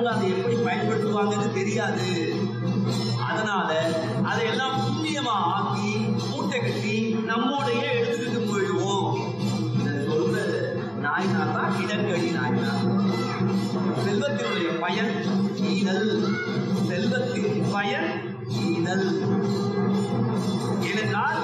அடுத்தவங்க அதை எப்படி பயன்படுத்துவாங்கன்னு தெரியாது. அதனால அதையெல்லாம் புண்ணியமா ஆக்கி மூட்டை கட்டி நம்மோடையே எடுத்துக்கிட்டு போயிடுவோம். சொல்ற நாயனார் தான் இடங்கடி நாயனார். செல்வத்தினுடைய பயன் ஈதல், செல்வத்தின் பயன் ஈதல். ஏனென்றால்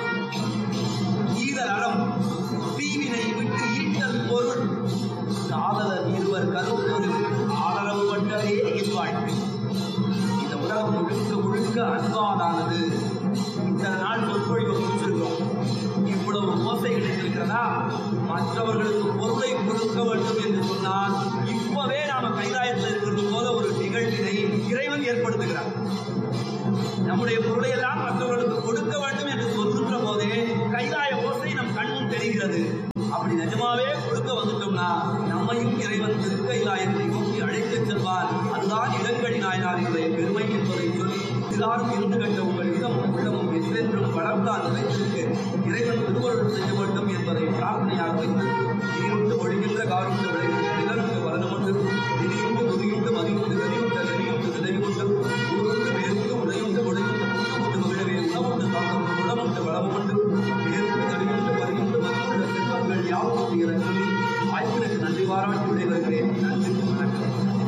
ஈதல் அறம், தீவினை விட்டு ஈட்டல் பொருள். காதலர் இருவர் கருத்தொரு ஆதரவு பட்டதே இல்வாழ்க்கை. இந்த உலகம் முழுக்க முழுக்க அன்பானது. இத்தனை நாள் சொற்பொழிவை முடிச்சிருக்கோம். இவ்வளவு ஓசை கிடைத்திருக்கிறதா? மற்றவர்களுக்கு பொருளை கொடுக்க வேண்டும் என்று சொன்னால் இப்பவே நாம கைலாயத்தில் இருக்கிறது போல ஒரு நிகழ்வினை இறைவன் ஏற்படுத்துகிறார். நம்முடைய பொருளை எல்லாம் மற்றவர்களுக்கு கொடுக்க வேண்டும் என்று சொல்லுகிற போதே கைலாய ஓசை நம் கண்ணும் தெரிகிறது. அப்படி நிஜமாவே கொடுக்க வந்துட்டோம்னா நம்மையும் இறைவன் திருக்கைலாயத்தை நோக்கி அழைத்துச் செல்வார். அதுதான் இடங்கடி நாயனாரினுடைய பெருமை என்பதை சொல்லி எல்லாரும் இருந்து கண்ட உங்கள் இடமும் உள்ளமும் என்றென்றும் வளர்ந்தால் நிலைத்திருக்கு இறைவன் திருவருள் செய்ய வேண்டும் என்பதை பிரார்த்தனையாக வைத்து நீருண்டு ஒழுகின்ற காருண்டு விளைவிட்டு நிலருக்கு வரணுமன்று நிதியுண்டு துதியுண்டு மதியுண்டு கதியுண்ட நெறியுண்டு நிலையுண்டு உருண்டு வேறுண்டு உடையுண்டு உடையுண்டு முட்டு விழவே உணவுண்டு காக்கும் உடமுண்டு வளமுண்டு வேறுண்டு கடியுண்டு பறியுண்டு மதியுள்ள செல்வங்கள் யாவும் என சொல்லி வாய்ப்பிற்கு நன்றி பாராட்டி விடைபெறுகிறேன். நன்றி, வணக்கம்.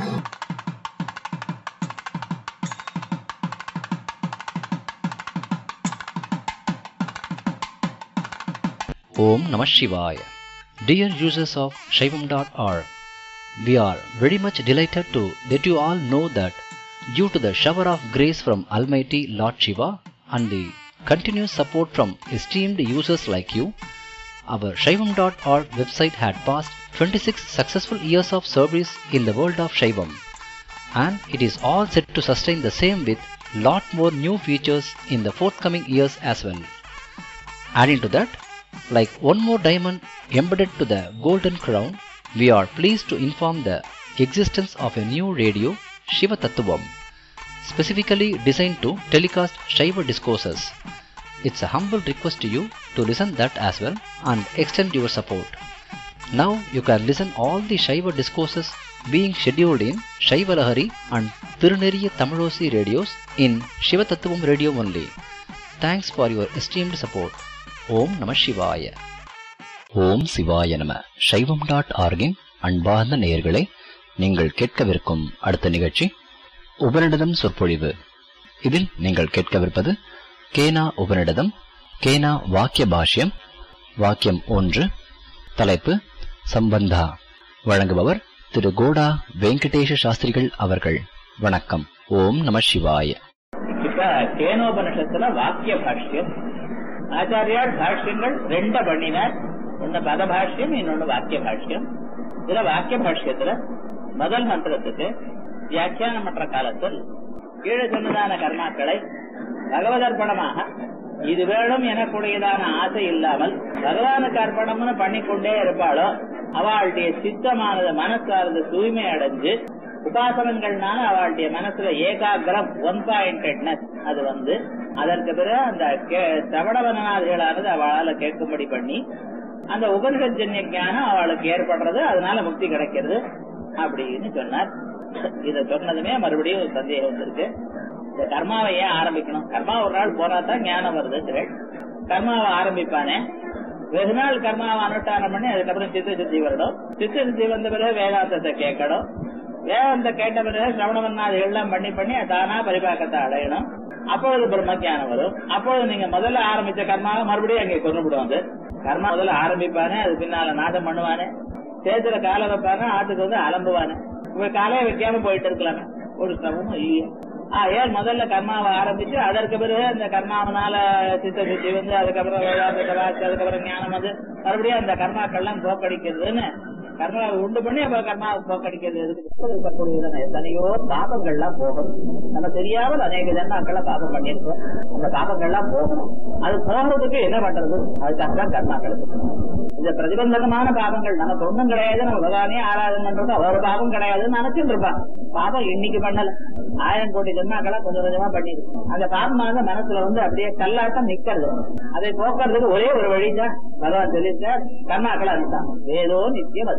Om Namah Shivaya. Dear users of Shaivam.org, we are very much delighted to let you all know that due to the shower of grace from Almighty Lord Shiva and the continuous support from esteemed users like you, our Shaivam.org website had passed 26 successful years of service in the world of Shaivam, and it is all set to sustain the same with lot more new features in the forthcoming years as well. Adding to that, like one more diamond embedded to the golden crown, we are pleased to inform the existence of a new radio, Shiva Tattvam, specifically designed to telecast Shiva discourses. It's a humble request to you to listen that as well and extend your support. Now you can listen all the Shiva discourses being scheduled in Shiva Lahari and Tiruneriya Tamilosi radios in Shiva Tattvam radio only. Thanks for your esteemed support. ஓம் நம சிவாய. ஓம் சிவாய நம. Shaivam.org-இன் அன்பார்ந்த நேயர்களே, நீங்கள் கேட்கவிருக்கும் அடுத்த நிகழ்ச்சி உபநிடதம் சொற்பொழிவு. இதில் நீங்கள் கேட்கவிருப்பது கேனா உபநிடதம், கேனா வாக்கிய பாஷ்யம், வாக்கியம் 1, தலைப்பு சம்பந்தா. வழங்குபவர் திரு கோடா வெங்கடேஷ சாஸ்திரிகள் அவர்கள். வணக்கம். ஓம் நம சிவாய. இப்ப கேனோபனிஷத்துல வாக்கிய பாஷ்யம். ஆச்சாரியார் பாஷ்யங்கள் 2 பண்ணினார். ஒன்னு பத பாஷ்யம், இன்னொன்னு வாக்கிய பாஷ்யம். இதுல வாக்கிய பாஷ்யத்துல முதல் மந்திரத்துக்கு வியாக்கியானம் பண்ற காலத்தில் கீழே சொன்னதான கர்மாக்களை பகவதர்ப்பணமாக இது வேணும் எனக்கூடியதான ஆசை இல்லாமல் பகவானுக்கு அர்ப்பணம்னு பண்ணிக்கொண்டே இருப்பாளோ அவளுடைய சித்தமானது மனசானது தூய்மை அடைஞ்சு உபாசனங்கள்னால அவளுடைய மனசுல ஏகாகிரம் ஒன் பாயிண்டட்னஸ் அது வந்து அதற்கு பிறகு அந்த சவணவனாதிகளானது அவளால கேட்கும்படி பண்ணி அந்த உபனிஷஜன்ய ஞானம் அவளுக்கு ஏற்படுறது, அதனால முக்தி கிடைக்கிறது அப்படின்னு சொன்னார். இத சொன்னதுமே மறுபடியும் சந்தேகம் வந்திருக்கு. இந்த கர்மாவை ஏன் ஆரம்பிக்கணும்? கர்மா ஒரு நாள் போராதான் ஞானம் வருது. கர்மாவை ஆரம்பிப்பானே, வெகு நாள் கர்மாவை அனுஷ்டானம் பண்ணி அதுக்கப்புறம் சித்த சித்தி வரணும். சித்த சித்தி வந்த பிறகு வேதாந்தத்தை கேட்கணும். வேதாந்த கேட்ட பிறகு சிரவணவன்னாதிகள் எல்லாம் பண்ணி பண்ணி தானா பரிபாக்கத்தை அடையணும். அப்பொழுது பிரம்ம ஞானம் வரும். அப்பொழுது நீங்க முதல்ல ஆரம்பிச்ச கர்மாவை மறுபடியும் அங்கே கொண்டு விடுவாங்க. கர்மா முதல்ல ஆரம்பிப்பானே, அது பின்னால நாதம் பண்ணுவானே, சேத்துல காலை வைப்பானே, ஆத்துக்கு வந்து அலம்புவானே. இப்ப காலையை வைக்காம போயிட்டு இருக்கலாமே, ஒரு சிரமமும் இல்லையே. ஏன் முதல்ல கர்மாவை ஆரம்பிச்சு அதற்கு பிறகு அந்த கர்மாவனால சித்த சுத்தி வந்து அதுக்கப்புறம் வேதாந்தத்தை வாசி அதுக்கப்புறம் ஞானம் வந்து மறுபடியும் அந்த கர்மாக்கள்லாம் போக்கடிக்கிறதுன்னு கர்மாவை உண்டு பண்ணி அப்புறம் கர்மாவை போக்கடிக்கிறது இருக்கக்கூடியதான எத்தனையோ பாபங்கள்லாம் போகணும். நம்ம தெரியாமல் அநேக ஜன்மாக்களை பாபம் பண்ணியிருக்கோம். அந்த பாபங்கள்லாம் போகணும். அது போகிறதுக்கு என்ன பண்றது? அதுக்காக தான் கர்மாக்கள். இந்த பிரதிபந்தகமான பாபங்கள் நமக்கு ஒண்ணும் கிடையாது, நம்ம பகவானே ஆராதனை பண்றது அவரோட பாபம் கிடையாதுன்னு நினைச்சுட்டு இருப்பான். பாபம் இன்னைக்கு பண்ணல, 1000 கோடி ஜன்மாக்களா கொஞ்சம் கொஞ்சமா பண்ணிருக்கு. அந்த பாபமாக மனசுல வந்து அப்படியே கல்லாட்டம் நிக்கிறது. அதை போக்குறதுக்கு ஒரே ஒரு வழிதான் பகவான் சொல்லியிருக்கார், கர்மாக்களை அனுப்பிட்டான். வேதோ நித்தியம்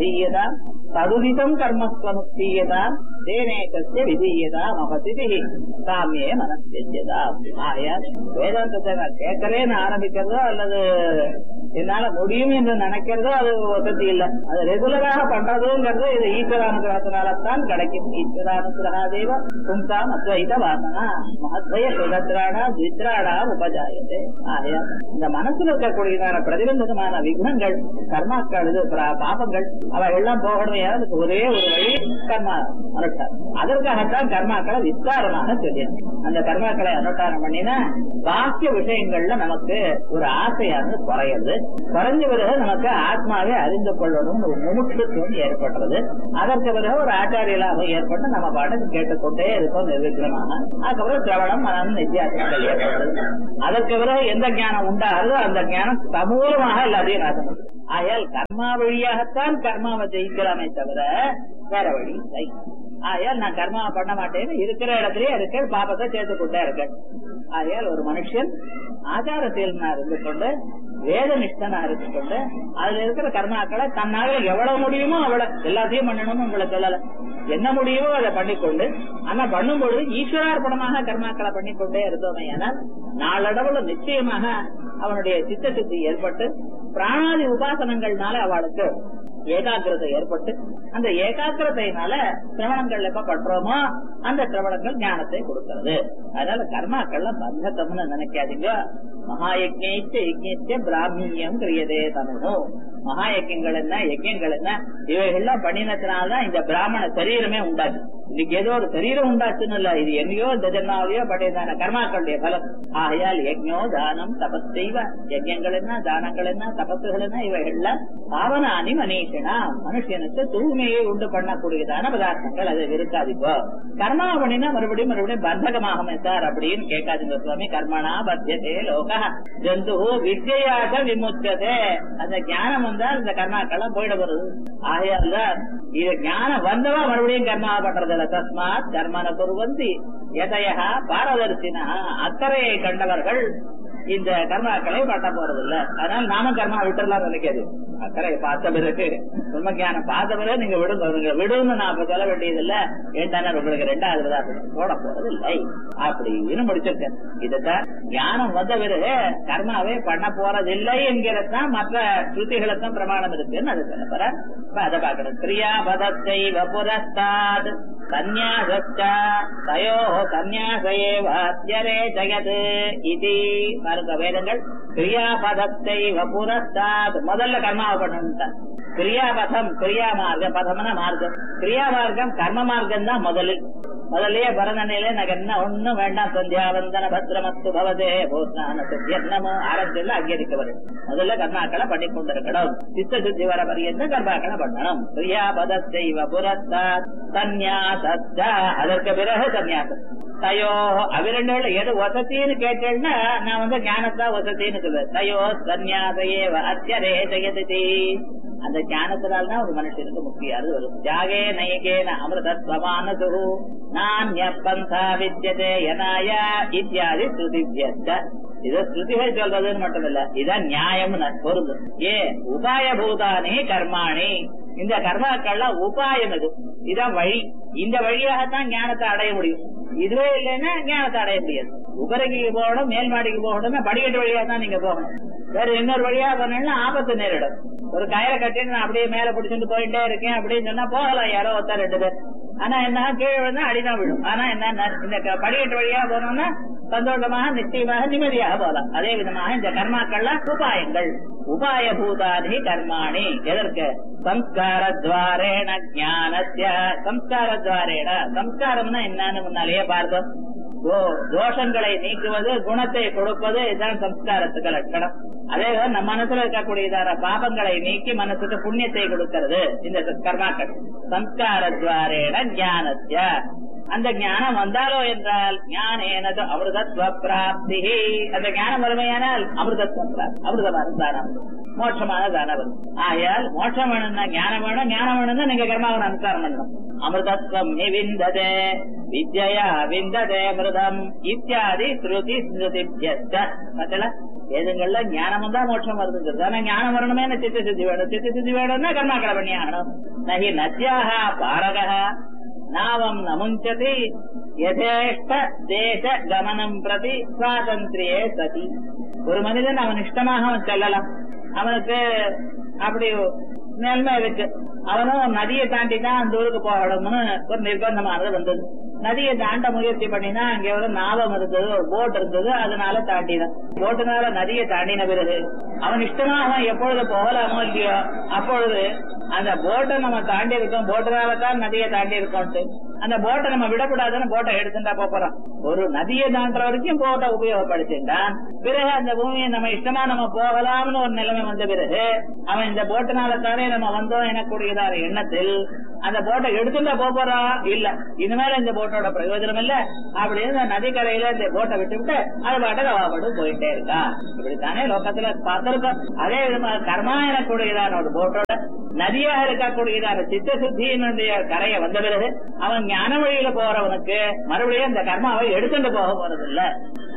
விதீயதாம் ததுதிதம் கர்மஸ்வனுஷ்டீயதாம் தேனேகஸ்ய விதீயதாம் அபதிதி சாமியே மனசெஞ்சதாம். ஆயால் வேதாந்தத்தை நான் கேட்கறேன்னு ஆரம்பிக்கிறதோ அல்லது என்னால முடியும் என்று நினைக்கிறதோ அது வசதி இல்லை. அது ரெகுலராக பண்றதுங்கிறது இது ஈஸ்வரானுகிரகத்தினால்தான் கிடைக்கும். ஈஸ்வரானுகிரகாதேவ பும்சாம் அத்வைத வாசனா மகத்வய சுதத்ராடா தித்ராடா உபஜாயதே. ஆகையால் இந்த மனசுல இருக்கக்கூடியதான பிரதிபந்தமான விக்னங்கள் கர்மாக்கள் இது பாபங்கள் அவை எல்லாம் போகணும். அதுக்கு ஒரே ஒரு வழி கர்மா அனுஷ்டானம். அதற்காகத்தான் கர்மாக்களை விஸ்தாரமாக சொல்லியது. அந்த கர்மாக்களை அனுஷ்டானம் பண்ணினா பாக்கிய விஷயங்கள்ல நமக்கு ஒரு ஆசையானது குறையுது. குறைஞ்ச பிறகு நமக்கு ஆத்மாவை அறிந்து கொள்ளணும் ஒரு முமுட்சுத்துவம் ஏற்படுறது. அதற்கு பிறகு ஒரு ஆச்சாரியலாக ஏற்பட்டு நம்ம பாட்டுக்கு கேட்டுக்கொண்டே இருக்கோம் நிர்விக்ரமாக. அதுக்கப்புறம் சிரவணம் மனம் நித்தியாசங்கள் ஏற்படுறது. அதற்கு பிறகு எந்த ஞானம் உண்டாகுதோ அந்த ஞானம் சமூலமாக எல்லாத்தையும் நாசம். ஆகையால் கர்மா வழியாகத்தான் கர்மாவை ஜெயிக்கலாமே தவிர வேற வழி இல்லை. ஆகையால் நான் கர்மாவை பண்ண மாட்டேன்னு இருக்கிற இடத்துலயே இருக்க பாபத்தை சேர்த்துக்கொண்டே இருக்கேன். ஆகையால் ஒரு மனுஷன் ஆச்சாரசீலனா இருந்து கொண்டு வேத நிஷ்டனா இருந்து கொண்டு அதுல இருக்கிற கர்மாக்களை தன்னால எவ்வளவு முடியுமோ அவ்வளவு எல்லாத்தையும் பண்ணணும்னு உங்களை சொல்லல. என்ன முடியுமோ அதை பண்ணிக்கொண்டு ஆனா பண்ணும்பொழுது ஈஸ்வரார்ப்பணமாக கர்மாக்களை பண்ணிக்கொண்டே இருந்தோமே ஆனால் நாளடவுல நிச்சயமாக அவனுடைய சித்த சுத்தி ஏற்பட்டு பிராணாதி உபாசனங்கள்னால அவளுக்கு ஏகாகிரதை ஏற்பட்டு அந்த ஏகாகிரதையினால சிரவணங்கள் எப்ப பண்றோமோ அந்த சிரவணங்கள் ஞானத்தை கொடுக்கிறது. அதனால கர்மாக்கள்ல பந்தத்தம்னு நினைக்காதீங்க. மகாயஜ்ஞ பிராமியம் கிரியதே தனு. மகா யஜ்யங்கள் என்ன யஜ்யங்கள் என்ன இவைகள்லாம் பண்ணினதுனாலதான் இந்த பிராமண சரீரமே உண்டாச்சு. இன்னைக்கு ஏதோ ஒரு சரீரம் உண்டாச்சுன்னு இல்ல, இது எங்கேயோ ஜென்மாவிலையோ பண்ணியதான கர்மாக்களுடைய பலம். ஆகையால் யஜ்ஞோ தானம் தபஸ்தெய்வ. யஜ்யங்கள் என்ன தானங்கள் என்ன தபசுகள் என்ன இவைகள்ல பாவனானி மனிஷனா மனுஷனுக்கு தூய்மையை உண்டு பண்ணக்கூடியதான பதார்த்தங்கள் அது இருக்காதிப்போ. கர்மா பண்ணினா மறுபடியும் மறுபடியும் பந்தகமாகுமே சார் அப்படின்னு கேட்காதுங்க சுவாமி. கர்மனா பத்தியதே லோக ஜந்து வித்யாக விமுச்சதே. அந்த ஞானம் வந்தால் இந்த கர்மாக்கெல்லாம் போயிட வருது. ஆகையால் இது ஞானம் வந்தவா மறுபடியும் கர்மாவை பண்றது இல்ல. தஸ்மாத் கர்மன குர்வந்தி யதயா பாரதர்சினா. அக்கறையை கண்டவர்கள் இந்த கர்மாக்களை பண்ண போறது இல்ல. அதனால நாம கர்மா விட்டுலாம் நினைக்காது. அக்கறையை பார்த்த பிறகு உண்மை ஞானம் பார்த்த பிறகு நீங்க விடுங்க விடுன்னு நான் சொல்ல வேண்டியது இல்ல. ஏன்டான உங்களுக்கு 2வது போட போறது இல்லை அப்படின்னு முடிச்சிருக்கேன். இதுதான் ஞானம் வந்த பிறகு கர்மாவே பண்ண போறது இல்லை என்கிறதான் மற்ற ஸ்ருதிகளுக்கும் பிரமாணம் இருக்குன்னு அது சொல்ல போற. அதை பார்க்கணும். கிரியா பதத்தை புரஸ்தாத் சந்நியாசா தயோ சந்நியாசேவாத்யரே ஜெகத் இது பாருங்க வேதங்கள். கிரியாபதத்தை புரஸ்தாத் முதல்ல கர்மாவை பண்ணணும். கிரியாபதம் கிரியா மார்க்கம் பதம்னா மார்க்கம். கிரியா மார்க்கம் கர்ம மார்க்கம் தான் முதல்லயே பரதனையில எனக்கு என்ன ஒண்ணும் வேண்டாம். சந்தியாவந்தன பத்ரமஸ்து பவதே போஸ்நான சுத்தியன்னமோ ஆரம்பிச்சு அங்கேரிக்க வரும். முதல்ல கர்மாக்களை பண்ணி கொண்டிருக்கணும். சித்த சுத்தி வர பரியந்த கர்மாக்களை பண்ணணும். கிரியாபதத்தை புரஸ்தாத் சந்நியாசா. அதற்கு பிறகு சந்நியாசம். தயோ அவிரண்டோட எது வசத்தின்னு கேட்டேன்னா நான் ஞானத்தா வசத்தின்னு சொல்லுவேன். தயோ சந்நியாசையே அத்தியரே ஜெகதி. அந்த ஞானத்தினால்தான் ஒரு மனுஷனுக்கு முக்கியம் வரும். ஜாகே நயகேன அமிர்தத்வமானது நான்ய பந்தா வித்யதே யனாய இத்தியாதி ஸ்ருதிவ்யஸ்த. இது ஸ்ருதிகள் சொல்றதுன்னு மட்டுமில்ல, இதான் நியாயம்னு பொருள். உபாயபூதானி கர்மாணி. இந்த கர்மாக்கள்லாம் உபாயம். இதான் வழி. இந்த வழியாகத்தான் ஞானத்தை அடைய முடியும். இதுவே இல்லைன்னா ஞானத்தை அடைய முடியாது. உபரிக்கு போகணும், மேல் மாடிக்கு போகணும், படிக்கட்டு வழியா தான் நீங்க போகணும். வேற இன்னொரு வழியா போனீங்கன்னா ஆபத்து நேரிடும். ஒரு கயிறை கட்டிட்டு நான் அப்படியே மேல பிடிச்சிட்டு போயிட்டே இருக்கேன் அப்படின்னு சொன்னா போகலாம் யாரோ ஒருத்தர் 2 பேர். ஆனா என்ன கீழே விழுந்தா அடிதான் விழும். ஆனா என்ன இந்த படிக்கட்டு வழியா போனோம்னா சந்தோஷமாக நிச்சயமாக நிம்மதியாக போகலாம். அதே விதமாக இந்த கர்மாக்கள்லாம் உபாயங்கள். உபாயபூதானி கர்மாணி. எதற்கு? சம்ஸ்காரத்வாரேண ஞானஸ்ய. சம்ஸ்காரத்வாரேண. சம்ஸ்காரம்னா என்னன்னு முன்னாலேயே பார்த்தோம். தோஷங்களை நீக்குவது, குணத்தை கொடுப்பது, இதுதான் சம்ஸ்காரத்துக்கு லட்சணம். அதே நம்ம மனசுல இருக்கக்கூடியதான பாபங்களை நீக்கி மனசுக்கு புண்ணியத்தை கொடுக்கிறது இந்த கர்மாக்கள். சம்ஸ்காரத்வாரேண ஞானஸ்ய. அந்த ஞானம் வந்தாலோ என்றால் ஞானேனது அமிர்தத்வ பிராப்தி. அந்த ஞானம் வறுமையானால் அமிர்தத்வ பிராப்தி, அமிர்தமான தானம், மோட்சமான தானம் வரும். ஆயால் மோட்சம் வேணும்னா ஞானம் வேணும், ஞானம் வேணும்னா நீங்க கர்மாவை அனுசாரம் பண்ணணும். அமிர்தத்வம் நிவிந்ததே. வித்யா விந்ததே மிருதம் இத்தியாதி ஸ்ருதி ஸ்ருதிப்யஸ்ச. பார்த்தல வேதங்கள்ல ஞானமும் தான் மோட்சம் வருதுங்கிறது. ஆனா ஞானம் வரணுமே சித்த சித்தி வேணும். சித்த சித்தி வேணும்னா கர்மாக்களை பண்ணி ஆகணும். நகி நத்யாக பாரக நாவம் நமுஞ்சதி யதேஷ்ட தேச கமனம் பிரதி சுவாதந்திரியே சதி. ஒரு மனிதன் அவன் இஷ்டமாக அவன் செல்லலாம். அவனுக்கு அப்படி நன்மை இருக்கு. அவனும் நதியை தாண்டி தான் அந்த ஊருக்கு போகணும்னு ஒரு நிர்பந்தமானது வந்தது. நதியை தாண்ட முயற்சி பண்ணினா அங்கே ஒரு நாவம் இருந்தது, ஒரு போட் இருந்தது, அதனால தாண்டினான். போட்டுனால நதியை தாண்டின பிறகு அவன் இஷ்டமா அவன் எப்பொழுது போகலாமோ இல்லையோ அப்பொழுது அந்த போட்டை நம்ம தாண்டி இருக்கோம், போட்டுனால தான் நதியை தாண்டி இருக்கோம்ட்டு அந்த போட்டை நம்ம விடக்கூடாதுன்னு போட்டை எடுத்துட்டா போறோம். ஒரு நதியை தாண்டுற வரைக்கும் போட்டை உபயோகப்படுத்திட்டான். பிறகு அந்த பூமியை நம்ம இஷ்டமா நம்ம போகலாம்னு ஒரு நிலைமை வந்த பிறகு அவன் இந்த போட்டுனால தானே நம்ம வந்தோம் எனக்கூடியதான எண்ணத்தில் அந்த போட்டை எடுத்துட்டா போறா இல்ல, இனிமேல இந்த போட்டோட பிரயோஜனம் இல்ல அப்படின்னு நதிக்கரையில இந்த போட்டை விட்டு அது பாட்டு அவப்பட்டு போயிட்டே இருக்கா. இப்படித்தானே லோகத்துல பார்த்திருக்கோம். அதே விதமாக கர்மா எனக்கூடியதான ஒரு போட்டோட நதியாக இருக்கக்கூடியதான சித்த சுத்தியினுடைய கரையை வந்த பிறகு அவன் ஞான வழியில போறவனுக்கு மறுபடியும் இந்த கர்மாவை எடுத்துட்டு போக போறது இல்ல.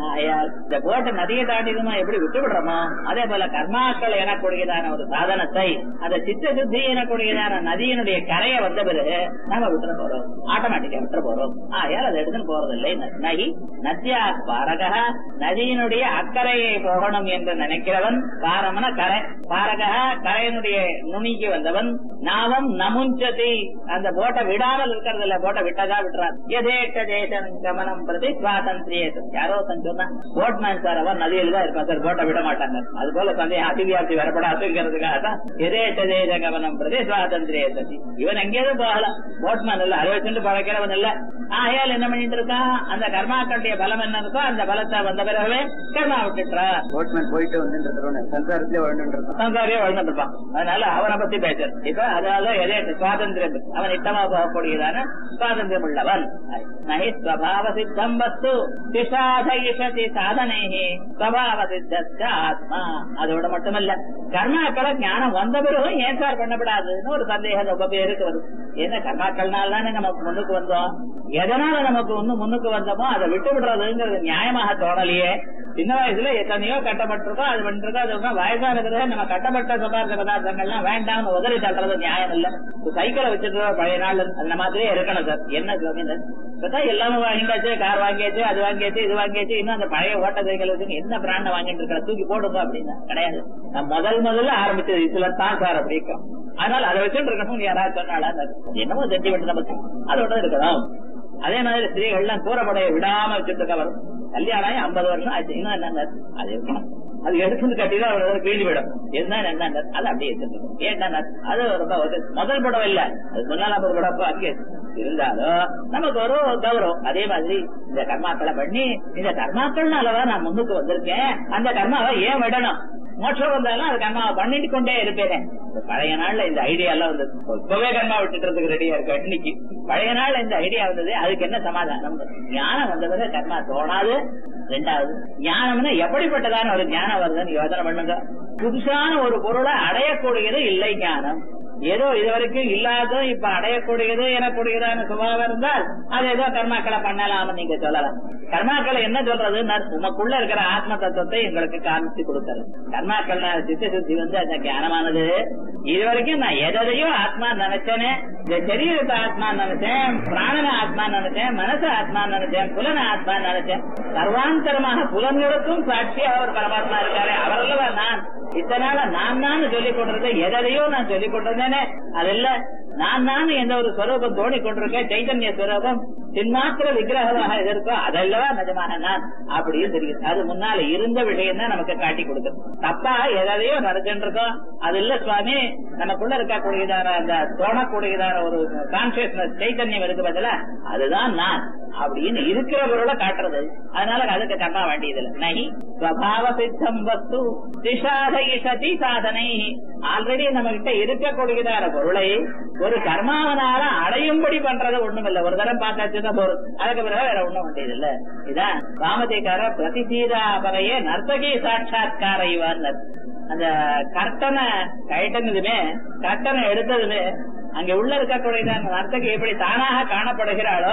இந்த போட்டை நதியை தாண்டிதுமா எப்படி விட்டு விடுறோமோ அதே போல கர்மாக்கள் எனக்கூடியதான ஒரு சாதனத்தை அந்த சித்த சுத்தி எனக்கூடியதான நதியினுடைய கரையை வந்த பிறகு நாம விட்டு போறோம், ஆட்டோமேட்டிக்கா விட்டு போறோம். ஆயால் அதை எடுத்துன்னு போறதில்லை. நகி நத்யா பாரக நதியினுடைய அக்கறையை போகணும் என்று நினைக்கிறவன், பாரமன கரை, பாரக கரையினுடைய நுனிக்கு வந்தவன், நாவம் நமுஞ்சதி அந்த போட்டை விடாமல் இருக்கிறது இல்ல, போட்டை விட்டதா விட்டுறான். எதேட்ட தேசம் கமனம் பிரதி சுவாதந்திரியம். யாரோ சொன்னா போட்மேன் சார் அவர் நதியில தான் இருப்பான் சார், போட்டை விட மாட்டாங்க. அது போல சந்தேகம் அதிவியாப்தி வரப்படாதுங்கிறதுக்காக தான் எதேட்ட தேச கமனம் பிரதி சுவாதந்திரியம். இவன் எங்கேயாவது போகலாம், போட்மேன் இல்ல, அதை வச்சுட்டு பழக்கிறவன் இல்ல. ஆகையால் என்ன பண்ணிட்டு இருக்கான், அந்த கர்மாக்களுடைய பலம் என்ன இருக்கோ அந்த பலத்தை வந்த பிறகு கர்மா விட்டுட்டா. போட்மேன் போயிட்டு வந்து சம்சாரத்திலே வாழ்ந்துட்டு இருப்பான். அதனால அவனை பத்தி பேசுற இப்ப. அதனால எதே சுவாதந்திரம் அவன் இட்டமா போகக்கூடியதான சுவாதந்திரம் உள்ளவன். நகி ஸ்வபாவ சித்தம் வஸ்து திசாதயிஷதி சாதனைஹி ஸ்வபாவ சித்த ஆத்மா. அதோட மட்டுமல்ல கர்மாக்களை ஞானம் வந்த பிறகும் ஏன் சார் பண்ணப்படாதுன்னு ஒரு சந்தேகம் ரொம்ப பேருக்கு வருது. ஏன்னா கர்மாக்கள்னால தானே நமக்கு முன்னுக்கு வந்தோம், எதனால நமக்கு முன்னுக்கு வந்தோமோ அதை விட்டு விடுறதுங்கிறது நியாயமாக தோணலையே. சின்ன வயசுல எத்தனையோ கட்டப்பட்டிருக்கோம், அது பண்ணிருக்கோம், அது வயசான பிறகு நம்ம கட்டப்பட்ட சுகாதார பதார்த்தங்கள்லாம் வேண்டாம்னு உதறி தள்ளுறது நியாயம் இல்ல. சைக்கிளை வச்சுட்டு பழைய நாள் அந்த மாதிரியே இருக்கணும் சார். என்ன சுவாமினர் இப்பதான் எல்லாமே வாங்கியாச்சு, கார் வாங்கியாச்சு, அது வாங்கியாச்சு, இது வாங்கியாச்சு, இன்னும் அந்த பழைய ஓட்ட சைக்கிள் வச்சு என்ன பிராண்ட வாங்கிட்டு இருக்க தூக்கி போடுப்பா அப்படின்னா கிடையாது. நான் முதல்ல ஆரம்பிச்சது இதுல தான் சார் அப்படிக்கும். அதனால அதை வச்சுட்டு இருக்கணும் யாராவது சொன்னால என்னமோ தட்டி விட்டு நமக்கு அதோட இருக்கணும். அதே மாதிரி ஸ்திரீகள்லாம் கூறப்படைய விடாம வச்சுட்டு இருக்க வரும். கல்யாணம் 50 வருஷம் ஆச்சு, இன்னும் என்ன அது இருக்கணும், அது எடுத்து கட்டிதான் அவரோட கிழிஞ்சு விடும். என்ன அது அப்படியே எடுத்துருக்கோம். ஏன்னா அது ரொம்ப முதல் படம் இல்ல, அது முன்னாள் படம் அங்கே இருந்தாலும் நமக்கு ஒரு கௌரவம். அதே மாதிரி இந்த கர்மாக்களை பண்ணி இந்த கர்மாக்கள்னாலதான் நான் முன்னுக்கு வந்திருக்கேன், அந்த கர்மாவை ஏன் விடணும், மோட்சம் வந்தாலும் அது கர்மாவை பண்ணிட்டு கொண்டே இருப்பேன். பழைய நாள்ல இந்த ஐடியா எல்லாம் வந்தது, இப்பவே கர்மா விட்டுறதுக்கு ரெடியா இருக்கு. இன்னைக்கு பழைய நாள்ல இந்த ஐடியா வந்தது, அதுக்கு என்ன சமாதானம்? ஞானம் வந்தது கர்மா தோணாது. ரெண்டாவது ஞானம்னா எப்படிப்பட்டதான ஒரு ஞானம் வருதுன்னு யோசனை பண்ணுங்க. புதுசான ஒரு பொருளை அடையக்கூடியது இல்லை ஞானம். ஏதோ இதுவரைக்கும் இல்லாத இப்ப அடையக்கூடியது எனக்கூடியதான சுபாவம் இருந்தால் அது ஏதோ கர்மாக்களை பண்ணலாம்னு நீங்க சொல்லலாம். கர்மாக்களை என்ன சொல்றது, உமக்குள்ள இருக்கிற ஆத்ம தத்துவத்தை எங்களுக்கு காமிச்சு கொடுக்கறது. கர்மாக்கள் சித்த சுத்தி வந்து அந்த ஞானமானது இதுவரைக்கும் நான் எதையும் ஆத்மா நினைச்சேனே, இந்த சரீரத்தை ஆத்மா நினைச்சேன், பிராணன ஆத்மா நினைச்சேன், மனச ஆத்மா நினைச்சேன், புலன ஆத்மா நினைச்சேன். சர்வாந்தரமாக புலன்களுக்கும் சாட்சியா அவர் பரமாத்மா இருக்காரு. அவரெல்லாம் நான் இத்தனால நான் சொல்லிக் கொண்டிருக்கேன், எதையோ நான் சொல்லிக் கொண்டிருந்தேனே அதில்ல. நான் எந்த ஒரு ஸ்வரூபம் தோணிக் கொண்டிருக்கேன், சைதன்ய ஸ்வரூபம் சின்மாத்திர விக்கிரகமாக இருக்கோ அதல்லவா நிஜமான நான் அப்படின்னு தெரியுது. அது முன்னால இருந்த விஷயம் தான் நமக்கு காட்டி கொடுக்குது. தப்பா எதையோ நடந்துட்டு இருக்கோம், அது இல்ல சுவாமி. நமக்குள்ள இருக்கக்கூடியதான அந்த தோணக்கூடியதான ஒரு கான்சியஸ்னஸ் சைதன்யம் இருக்கு பதில அதுதான் நான் அப்படின்னு இருக்கிற பொருளை காட்டுறது. அதனால அதுக்கு கர்மா வேண்டியதில்லை. நகி ஸ்வபாவ சித்தம் வஸ்து திசாதயிஷதி சாதனை. ஆல்ரெடி நம்ம கிட்ட இருக்கக்கூடியதான பொருளை ஒரு கர்மாவனால அடையும்படி பண்றது ஒண்ணும் இல்ல. ஒரு தரம் பார்த்தாச்சுதான் போறது, அதுக்கு பிறகு வேற ஒண்ணும் வேண்டியதில்லை. இதான் காமதிகார பிரதிசீதாபரையே நர்த்தகி சாட்சாத்கார இவான். அந்த கர்த்தனை கட்டனதுமே கர்த்தனை எடுத்ததுமே அங்க உள்ள இருக்கக்கூடியதான நர்த்தகி எப்படி தானாக காணப்படுகிறாளோ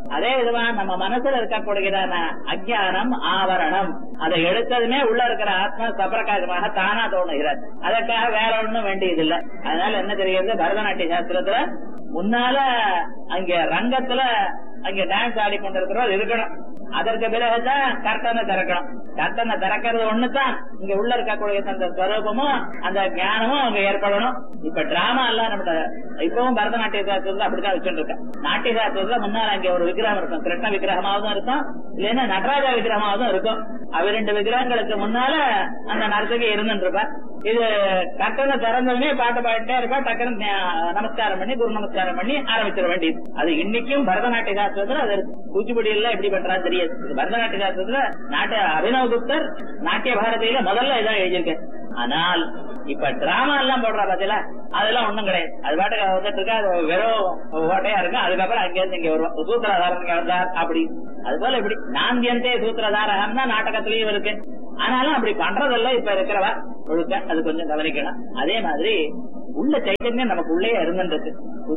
அதே விதமா நம்ம மனசுல இருக்கக்கூடியதான அஜ்ஞானம் ஆவரணம் அதை எடுத்ததுமே உள்ள இருக்கிற ஆத்மா சப்பிரகாசமாக தானா தோணுகிறது. அதற்காக வேற ஒண்ணும் வேண்டியதில்லை. அதனால என்ன தெரிகிறது, பரதநாட்டிய சாஸ்திரத்துல முன்னால அங்க ரங்கத்துல அங்க டான்ஸ் ஆடிக்கொண்டிருக்கிறோம் இருக்கணும். அதற்கு பிறகுதான் கர்த்தனை திறக்கணும். கர்த்தனை திறக்கிறது ஒண்ணுதான் இங்க உள்ள இருக்கக்கூடிய அந்த ஸ்வரூபமும் அந்த ஞானமும் அங்க ஏற்படணும். இப்ப டிராமா எல்லாம் நம்ம இப்பவும் பரதநாட்டிய சாஸ்திரத்துல அப்படித்தான் வச்சுட்டு இருக்கேன். நாட்டிய சாஸ்திரத்துல முன்னால அங்க ஒரு விக்கிரகம் இருக்கும், கிருஷ்ண விக்கிரகமாவதும் இருக்கும், இல்லைன்னா நடராஜா விக்கிரகமாவதும் இருக்கும். அவ 2 விக்கிரகங்களுக்கு முன்னால அந்த நரசிகை இருந்துட்டு இருப்பார். இது டக்குன்னு திறந்ததுமே பாட்டு பாடிட்டே இருப்பா. டக்குன்னு நமஸ்காரம் பண்ணி குரு நமஸ்காரம் பண்ணி ஆரம்பிச்சிட வேண்டியது. அது இன்னைக்கும் பரதநாட்டிய சாஸ்திரத்துல அது கூச்சிப்படி எல்லாம் எப்படி பண்றான்னு தெரியாது. பரதநாட்டிய சாஸ்திரத்துல அபினவ் குப்தர் நாட்டிய பாரதியில முதல்ல இதான் எழுதியிருக்கேன். ஆனால் இப்ப டிராமா எல்லாம் போடுறா பாத்தீங்களா, அதெல்லாம் ஒண்ணும் கிடையாது. அது பாட்டுக்கு வந்துட்டு இருக்கா, அது வெறும் ஓட்டையா இருக்கும். அதுக்கப்புறம் அங்கிருந்து இங்க வருவோம் சூத்திரதாரன் வந்தார் அப்படி. அது போல இப்படி 4 சூத்திரதாரகம் தான் நாடகத்திலயும் இருக்கு. ஆனாலும் அப்படி பண்றதெல்லாம் இப்ப இருக்கிறவா ஒழுக்க அது கொஞ்சம் கவனிக்கலாம். அதே மாதிரி உள்ள சைத்தன்யம் நமக்கு உள்ளே இருந்துருக்கு.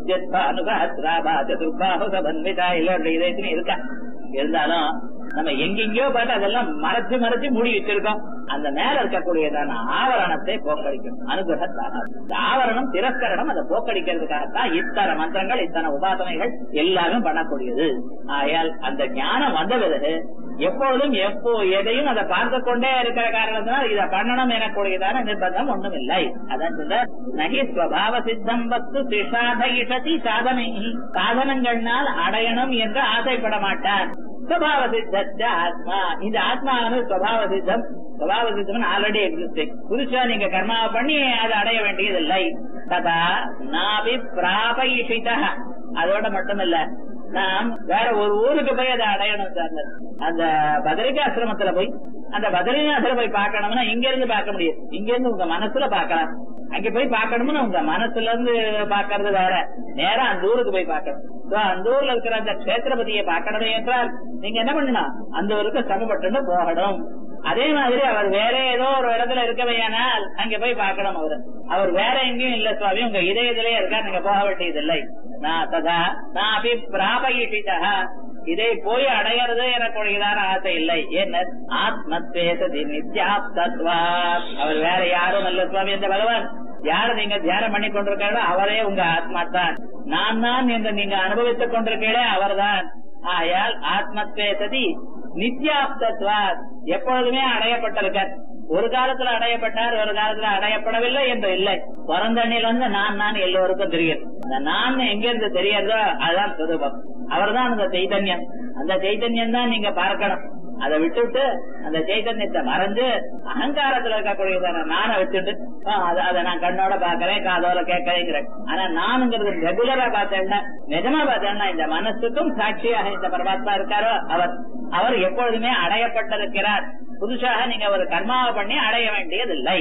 இருக்கா இருந்தாலும் நம்ம எங்கெங்கயோ பார்த்து அதெல்லாம் மறைச்சு மறைச்சு மூடி வச்சிருக்கோம். அந்த மேல இருக்கக்கூடியதான ஆவரணத்தை போக்கடிக்கும் அனுகிரகத்தாக. இந்த ஆவரணம் திரஸ்கரணம் அதை போக்கடிக்கிறதுக்காகத்தான் இத்தனை மந்திரங்கள் இத்தனை உபாசனைகள் எல்லாமே பண்ணக்கூடியது. ஆயால் அந்த ஞானம் வந்த பிறகு எப்பொழுதும் எதையும் அதை பார்த்து கொண்டே இருக்கிற காரணத்தினால் இதை பண்ணணும் எனக்கூடியதான நிர்பந்தம் ஒண்ணும் இல்லை. அதான் சொல்ல நகி ஸ்வபாவ சித்தம் வஸ்து சிஷாதயிஷதி சாதனை, சாதனங்கள்னால் அடையணும் என்று ஆசைப்பட மாட்டார். ஸ்வபாவ சித்த ஆத்மா, இந்த ஆத்மாவானது ஸ்வபாவ சித்தம். ஸ்வபாவ சித்தம் ஆல்ரெடி எக்ஸிஸ்டிங். புதுசா நீங்க கர்மாவை பண்ணி அதை அடைய வேண்டியதில்லை. ததா நாபி பிராபயிஷித, அதோட மட்டுமில்ல நாம் வேற ஒரு ஊருக்கு போய் அதை அடையணும் சார். அந்த பத்ரிகாசிரமத்துல போய் அந்த பத்ரிநாதரை போய் பார்க்கணும்னா இங்க இருந்து பார்க்க முடியாது. இங்க இருந்து உங்க மனசுல பார்க்கலாம். அங்க போய் பார்க்கணும்னு உங்க மனசுல இருந்து பாக்குறது வேற, நேரா அந்த ஊருக்கு போய் பார்க்கணும். அந்த ஊர்ல இருக்கிற அந்த கஷேத்திரபதியை பார்க்கணும் என்றால் நீங்க என்ன பண்ணணும், அந்த ஊருக்கு சமப்பட்டு போகணும். அதே மாதிரி அவர் வேற ஏதோ ஒரு இடத்துல இருக்கவையானால் அங்க போய் பார்க்கணும். அவர் வேற எங்கேயும் இல்ல சுவாமி, உங்க இதயத்திலே இருக்கா, நீங்க போக வேண்டியதில்லை. இதை போய் அடையிறது எனக்கு ஆசை இல்லை. என்ன ஆத்மத்வேசதி நித்யாப்தத்வா, அவர் வேற யாரும் அல்ல சுவாமி. இந்த பகவான் யாரு நீங்க தியானம் பண்ணி கொண்டிருக்காரோ அவரே உங்க ஆத்மா தான். நான் தான் என்று நீங்க அனுபவித்துக் கொண்டிருக்கீங்களே அவர்தான். ஆயால் ஆத்மத்வேசதி நித்யாப்தத்வா, எப்பொழுதுமே அடையப்பட்டிருக்கார். ஒரு காலத்துல அடையப்பட்டார், ஒரு காலத்துல அடையப்படவில்லை என்று இல்லை. பிறந்தண்ணில இருந்து நான் எல்லோருக்கும் தெரியும். அந்த நான் எங்க இருந்து தெரியறதோ அதுதான் சுரூபம். அவர் தான் அந்த சைதன்யம். அந்த சைதன்யம் தான் நீங்க பார்க்கணும். அதை விட்டுட்டு அந்த சைதன்யத்தை மறைஞ்சு அகங்காரத்துல இருக்கக்கூடியதான நானை வச்சுட்டு அதை நான் கண்ணோட பாக்கிறேன், காதோட கேட்கறேங்கிறேன். ஆனா நானுங்கிறது ரெகுலரா பார்த்தேன்னா, நிஜமா பார்த்தேன்னா இந்த மனசுக்கும் சாட்சியாக இந்த பரமாத்மா இருக்காரோ அவர் எப்பொழுதுமே அடையப்பட்டிருக்கிறார். புதுசாக நீங்க ஒரு கர்மாவை பண்ணி அடைய வேண்டியதில்லை.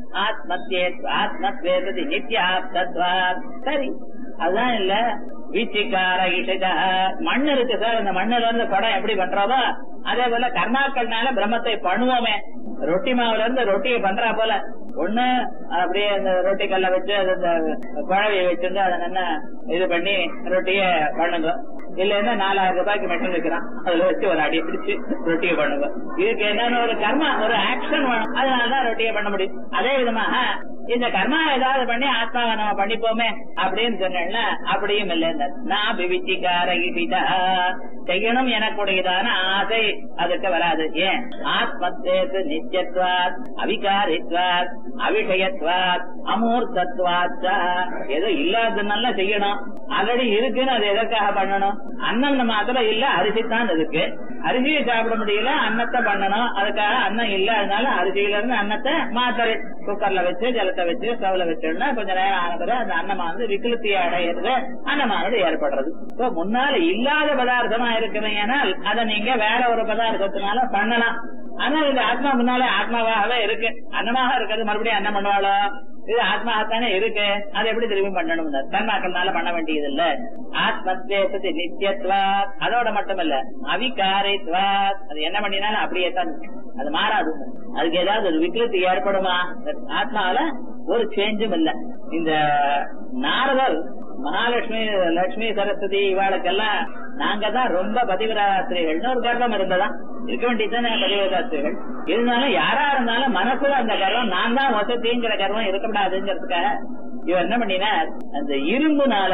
ஆத்மத்வேதி நித்யாப்தத்வா. சரி, அதுதான் இல்ல வீச்சிக்கார இசைதா. மண் இருக்கு சார், இந்த மண்ணுல இருந்து படம் எப்படி பண்றோமோ அதே போல கர்மாக்கள்னால பிரம்மத்தை பண்ணுவோமே. ரொட்டி மாவுல இருந்து ரொட்டியை பண்றா போல ஒண்ணு அப்படியே அந்த ரொட்டி கல்ல வச்சு அந்த குழவையை வச்சிருந்து அதை என்ன இது பண்ணி ரொட்டிய பண்ணுங்க. இல்லன்னா 4000 ரூபாய்க்கு மெஷின் வைக்கிறான், அதுல வச்சு ஒரு அடி பிடிச்சு ரொட்டியை பண்ணுங்க. இதுக்கு என்னன்னு ஒரு கர்மா, ஒரு ஆக்ஷன் வேணும். அதனாலதான் ரொட்டியை பண்ண முடியும். அதே விதமாக இந்த கர்மா ஏதாவது பண்ணி ஆத்மாவை நம்ம பண்ணிப்போமே அப்படின்னு சொன்னா அப்படியும் இல்லை. நான் விவிச்சிக்கார செய்யணும் எனக்குடையதான ஆசை அதுக்கு வராது. ஏன்? ஆத்மத்வேது நித்தியத்வாத் அவிகாரித்வாத் அவிஷயத்வாத் அமூர்த்தத்வாத். ஏதோ இல்லாததுனால செய்யணும், ஆல்ரெடி இருக்குன்னு அது எதற்காக பண்ணணும்? அன்னம் மாத்திரம் இல்ல, அரிசித்தான் இருக்கு. அரிசியை சாப்பிட முடியல, அன்னத்தை பண்ணணும். அதுக்காக அன்னம் இல்ல, அதனால அரிசியில இருந்து அன்னத்தை மாத்திரை குக்கர்ல வச்சு ஜலத்தை வச்சு ஸ்டவ்ல வச்சோம்னா கொஞ்ச நேரம் ஆனது அந்த அன்னமானது விகிருத்தியை அடையிறது, அன்னமானது ஏற்படுறது. முன்னால இல்லாத பதார்த்தமா இருக்குமையானால் அதை நீங்க வேற ஒரு பதார்த்தத்தினால பண்ணலாம். ஆனா இந்த ஆத்மா முன்னாலே ஆத்மாவாகவே இருக்கு, அன்னமாக இருக்கிறது மறுபடியும் அன்னம் பண்ணுவாளோ? இது ஆத்மாகத்தானே இருக்கு, அதை எப்படி திரும்பி பண்ணணும்? தன்மாக்கள்னால பண்ண வேண்டியது இல்ல. ஆத்மத்வேசதி நித்தியத்வாத், அதோட மட்டுமல்ல அவிகாரித்வாத், அது என்ன பண்ணினாலும் அப்படியே தான், அது மாறாது. அதுக்கு ஏதாவது ஒரு விகிருத்தி ஏற்படுமா? ஆத்மாவில ஒரு சேஞ்சும் இல்ல. இந்த நாரதர் மகாலட்சுமி, லட்சுமி, சரஸ்வதி இவாளுக்கெல்லாம் நாங்க தான் ரொம்ப பதிவிராத்திரிகள்னு ஒரு கர்வம் இருந்ததான். இருக்க வேண்டியதானே பதிவிராத்திரிகள். இருந்தாலும் யாரா இருந்தாலும் மனசுல அந்த கர்வம், நான் தான் வசதிங்கிற கர்வம் இருக்கக்கூடாதுங்கிறதுக்காக இவர் என்ன பண்ணினா, அந்த இரும்புனால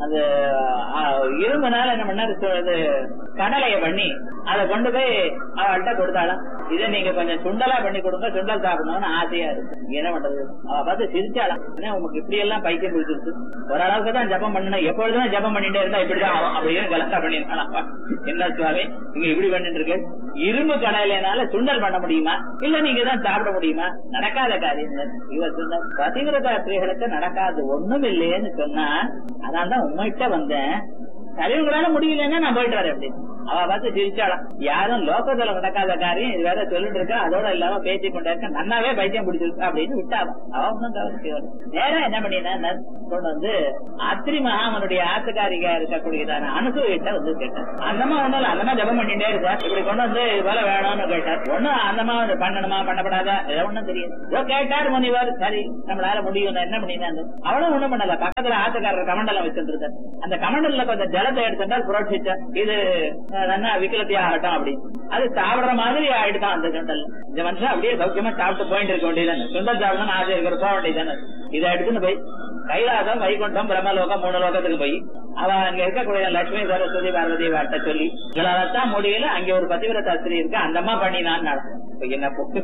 என்ன பண்ணாரு, கடலைய பண்ணி அதை கொண்டு போய் அவள்கிட்ட கொடுத்தாலும், இதை நீங்க கொஞ்சம் சுண்டலா பண்ணி கொடுங்க, சுண்டல் சாப்பிடணும்னு ஆசையா இருக்கு. என்ன பண்றது? அவ பார்த்து சிரிச்சாலாம், உனக்கு இப்படி எல்லாம் பைத்தியம் பிடிச்சிருக்கு, ஓரளவுக்கு தான் ஜபம் பண்ணணும், எப்பொழுதுதான் ஜபம் பண்ணிட்டே இருந்தா இப்படிதான் ஆகும் அப்படின்னு கலக்கா பண்ணிருக்கலாம். என்ன சுவாமி நீங்க இப்படி பண்ணிட்டு இருக்கு, இரும்பு கடையிலனால சுண்டல் பண்ண முடியுமா, இல்ல நீங்க தான் சாப்பிட முடியுமா? நடக்காத காரியம். இவர் சொன்ன பதிவிரதாத்திரிகளுக்கு நடக்காது ஒண்ணும் இல்லையேன்னு சொன்னா, அதான் தான் உங்ககிட்ட வந்தேன், சரி உங்களால முடியலன்னா நான் போயிட்டு வரேன் அப்படின்னு. அவ பார்த்து சிரிச்சாலாம், யாரும் லோகத்துல நடக்காத காரியம் இது வேற சொல்லிட்டு இருக்கா, அதோட இல்லாம பேசி கொண்டே இருக்க, நன்னாவே பைத்தியம் பிடிச்சிருக்கு அப்படின்னு விட்டாவா. அவ ஒன்னும் கவனிக்க நேரம் என்ன பண்ணினா கொண்டு வந்து அத்திரி மகாமனுடைய ஆத்துக்காரிகா இருக்கக்கூடியதான அனுசூயிட்ட வந்து கேட்டார். அந்தமா ஒண்ணும் அந்தமா ஜபம் பண்ணிட்டே இருக்கா, இப்படி கொண்டு வந்து இது போல வேணும்னு கேட்டார். ஒண்ணும் அந்தமா பண்ணணுமா பண்ணப்படாதா ஒண்ணும் தெரியாது. கேட்டார் முனிவர், சரி நம்மளால முடியும் என்ன பண்ணினா, அவளும் ஒண்ணும் பண்ணல. பக்கத்துல ஆத்துக்காரர் கமண்டலம் வச்சிருக்க, அந்த கமண்டல கொஞ்சம் ஜலத்தை எடுத்துட்டால் புரோட்சிச்சா, இது விக்கலத்தி ஆகட்டும் அப்படின்னு. அது சாப்பிடுற மாதிரி ஆயிடுதான் அந்த சுண்டல். இந்த மனுஷன் அப்படியே சௌக்கியமா சாப்பிட்டு போயிட்டு இருக்க வேண்டியதானே, சுண்டல் சாப்பிடணும் ஆசை இருக்கிற போக வேண்டியதானே. இதை எடுத்துன்னு போய் கைலாசம், வைகுண்டம், பிரம்மலோகம் 3 லோகத்துக்கு போய் அவ அங்க இருக்கக்கூடிய லட்சுமி, சரஸ்வதி, பார்வதி வாட்ட சொல்லி இவளாலத்தான் முடியல. அங்க ஒரு பதிவிரதாஸ்திரி இருக்கு, அந்தமா பண்ணினான் என்ன பொக்கு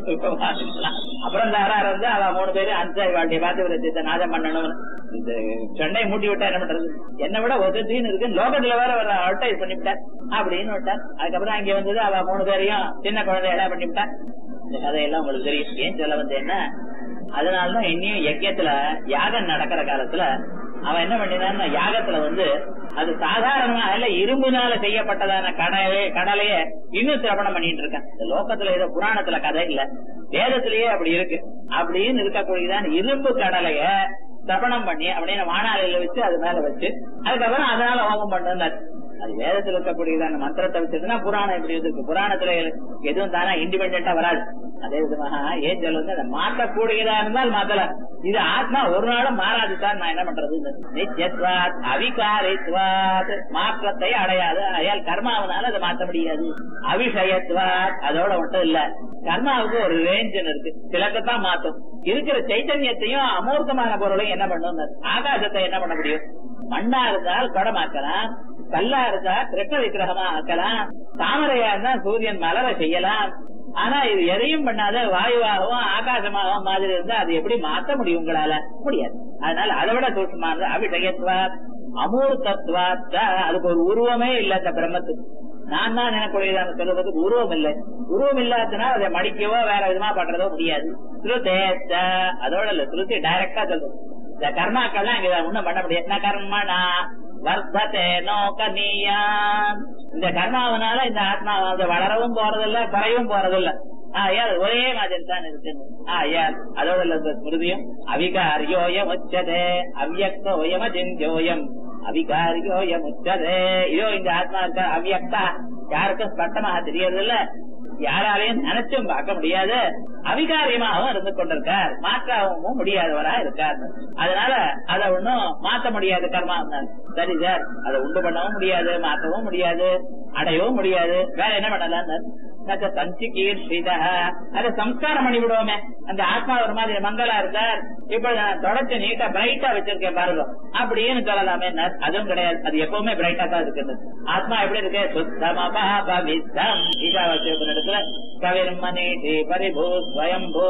அப்புறம் தாரா இருந்து அவ 3 பேரு அந்த வாழ்க்கைய பதிவிரத்தை நாதம் பண்ணணும். இந்த சென்னை மூட்டி விட்டா என்ன பண்றது, என்னை விட ஒதுன்னு இருக்கு, லோகத்துல வேற ஒரு அட்வைஸ் பண்ணிவிட்டார் அப்படின்னு விட்டார். அதுக்கப்புறம் அங்க வந்தது அவ 3 பேரையும் சின்ன குழந்தைகளா பண்ணிவிட்டார். இந்த கதையெல்லாம் உங்களுக்கு தெரியும். ஏன் சொல்ல வந்து என்ன, அதனாலதான் இன்னும் யஜ்யத்துல யாகம் நடக்கிற காலத்துல அவன் என்ன பண்ணினான்னா, யாகத்துல வந்து அது சாதாரணமா இல்ல, இரும்புனால செய்யப்பட்டதான கடலைய இன்னும் சிரவணம் பண்ணிட்டு இருக்கான். இந்த லோகத்துல ஏதோ புராணத்துல கதை இல்ல, வேதத்திலேயே அப்படி இருக்கு. அப்படின்னு இருக்கக்கூடியதான் இரும்பு கடலைய சிரவணம் பண்ணி அப்படின்னு வானாலையில வச்சு அது மேல வச்சு அதுக்கப்புறம் அதனால ஹோமம் பண்ணார். அது வேதத்துல இருக்கக்கூடியதான மந்திரத்தை வச்சதுன்னா புராணம் எப்படி இருக்கு, புராணத்துல எதுவும் தானா இண்டிபெண்டா வராது. அதே விதமாக ஏன் சொல்ல அதை மாற்றக்கூடியதா இருந்தால் மாத்தல, இது ஆத்மா ஒரு நாளும் மாறாது சார். நான் என்ன பண்றது, நித்யத்வாத் அவிகாரித்வாத் மாற்றத்தை அடையாது. அயால் கர்மாவனால அதை மாற்ற முடியாது. அவிஷயத்வாத் அதோட மட்டும் இல்ல, கர்மாவுக்கு ஒரு ரேஞ்ச் இருக்கு, சிலக்கத்தான் மாத்தும். இருக்கிற சைத்தன்யத்தையும் அமூர்த்தமான பொருளையும் என்ன பண்ணும், ஆகாசத்தை என்ன பண்ண முடியும், மண்ணா இருந்தால் குடமாக்கலாம், கல்லா இருந்தா கிருஷ்ண விக்கிரகமா ஆக்கலாம், தாமரையா இருந்தா சூரியன் மலர செய்யலாம். ஆனா இது எதையும் பண்ணாத வாயுவாகவும் ஆகாசமாகவும் மாதிரி இருந்தா அது எப்படி மாற்ற முடியும், உங்களால முடியாது. அதனால அதை விட சூட்சமானது அபிஷயத்வாத் அமூர்த்தத்வாத். அதுக்கு ஒரு உருவமே இல்ல இந்த பிரம்மத்துக்கு. நான் தான் எனக்குரியதான சொல்றதுக்கு உருவம் இல்லை. உருவம் இல்லாததுனால அதை மடிக்கவோ வேற விதமா பண்றதோ முடியாது. ஸ்ருதேச்ச அதோட இல்ல, ஸ்ருதி டைரக்டா சொல்றது. இந்த கர்மாக்கள்லாம் இங்க ஒண்ணும் பண்ண முடியாது. கர்மனா வர்த்ததே நோகனியான். இந்த கர்மாவனால இந்த ஆத்மா வளரவும் போறதில்ல, குறையும் போறதில்ல. ஒரே மாதிரி தான் இருக்கு. அதோட இல்ல ஸ்மிருதியும் அவிகாரியோயம் உச்சதே அவ்யக்தோயம் அஜித்யோயம் அவிகாரியோயம் உச்சதே. இதோ இந்த ஆத்மா இருக்க அவ்யக்தா, யாருக்கும் ஸ்பஷ்டமாக தெரியறதில்ல, யாராலையும் நினைச்சும் பார்க்க முடியாது, அவிகாரியமாகவும் இருந்து கொண்டிருக்கார், மாற்றவும் முடியாதவரா இருக்கார். அதனால அதை ஒன்னும் மாற்ற முடியாது கர்மா. சரி சார், அதை உண்டு பண்ணவும் முடியாது, மாற்றவும் முடியாது, அடையவும் முடியாது, வேற என்ன பண்ணலாம், அதை சம்ஸ்காரம் பண்ணி விடுவோமே. அந்த ஆத்மா ஒரு மாதிரி மங்களா இருந்தார், இப்ப நான் தொடச்சு நீட்டா பிரைட்டா வச்சிருக்கேன் பாருங்க அப்படின்னு சொல்லலாமே. அதுவும் கிடையாது, அது எப்பவுமே பிரைட்டா தான் இருக்குது. ஆத்மா எப்படி இருக்கு, சுத்தமபாபவித்தம் இடத்துல கவிர்மனீஷி பரிபூ ஸ்வயம்பூ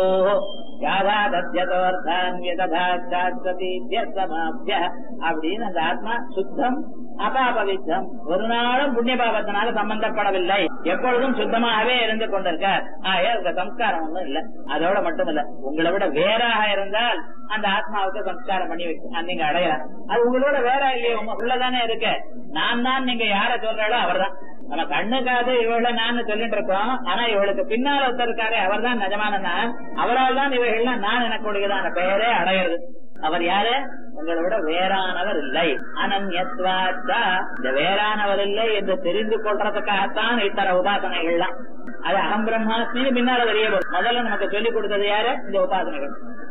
அப்படின்னு அந்த ஆத்மா சுத்தம் அபாபவித்தம், ஒரு நாளும் புண்ணிய பாபத்தினால சம்பந்தப்படவில்லை, எப்பொழுதும் சுத்தமாகவே இருந்து கொண்டிருக்கார். சம்ஸ்காரம் ஒன்றும் இல்ல. அதோட மட்டும் இல்ல, உங்களை விட வேறாக இருந்தால் அந்த ஆத்மாவுக்கு சம்ஸ்காரம் பண்ணி வைக்க நீங்க அடையலாம். அது உங்களோட வேற இல்லையே, உங்க உள்ளதானே இருக்கு. நான் தான் நீங்க யார சொல்றாளோ அவர் தான். நம்ம கண்ணுக்காது இவள நான் சொல்லிட்டு இருக்கோம், ஆனா இவளுக்கு பின்னால் ஒருத்தருக்காரு அவர் தான் நிஜமான நான். அவரால் தான் இவைகள்லாம் நான் எனக்குடையதான பெயரே அடையிறது. அவர் யாரு, உங்களை விட வேறானவர் இல்லை. அனன்யத்வாத்தா, இந்த வேறானவர் இல்லை என்று தெரிந்து கொள்றதுக்காகத்தான் இத்தர உபாசனைகள்லாம். அது அகம் பிரம்மாஸ்மின்னு பின்னால தெரிய முதல்ல நமக்கு சொல்லிக் கொடுத்தது யாரு, இந்த உபாசனைகள்.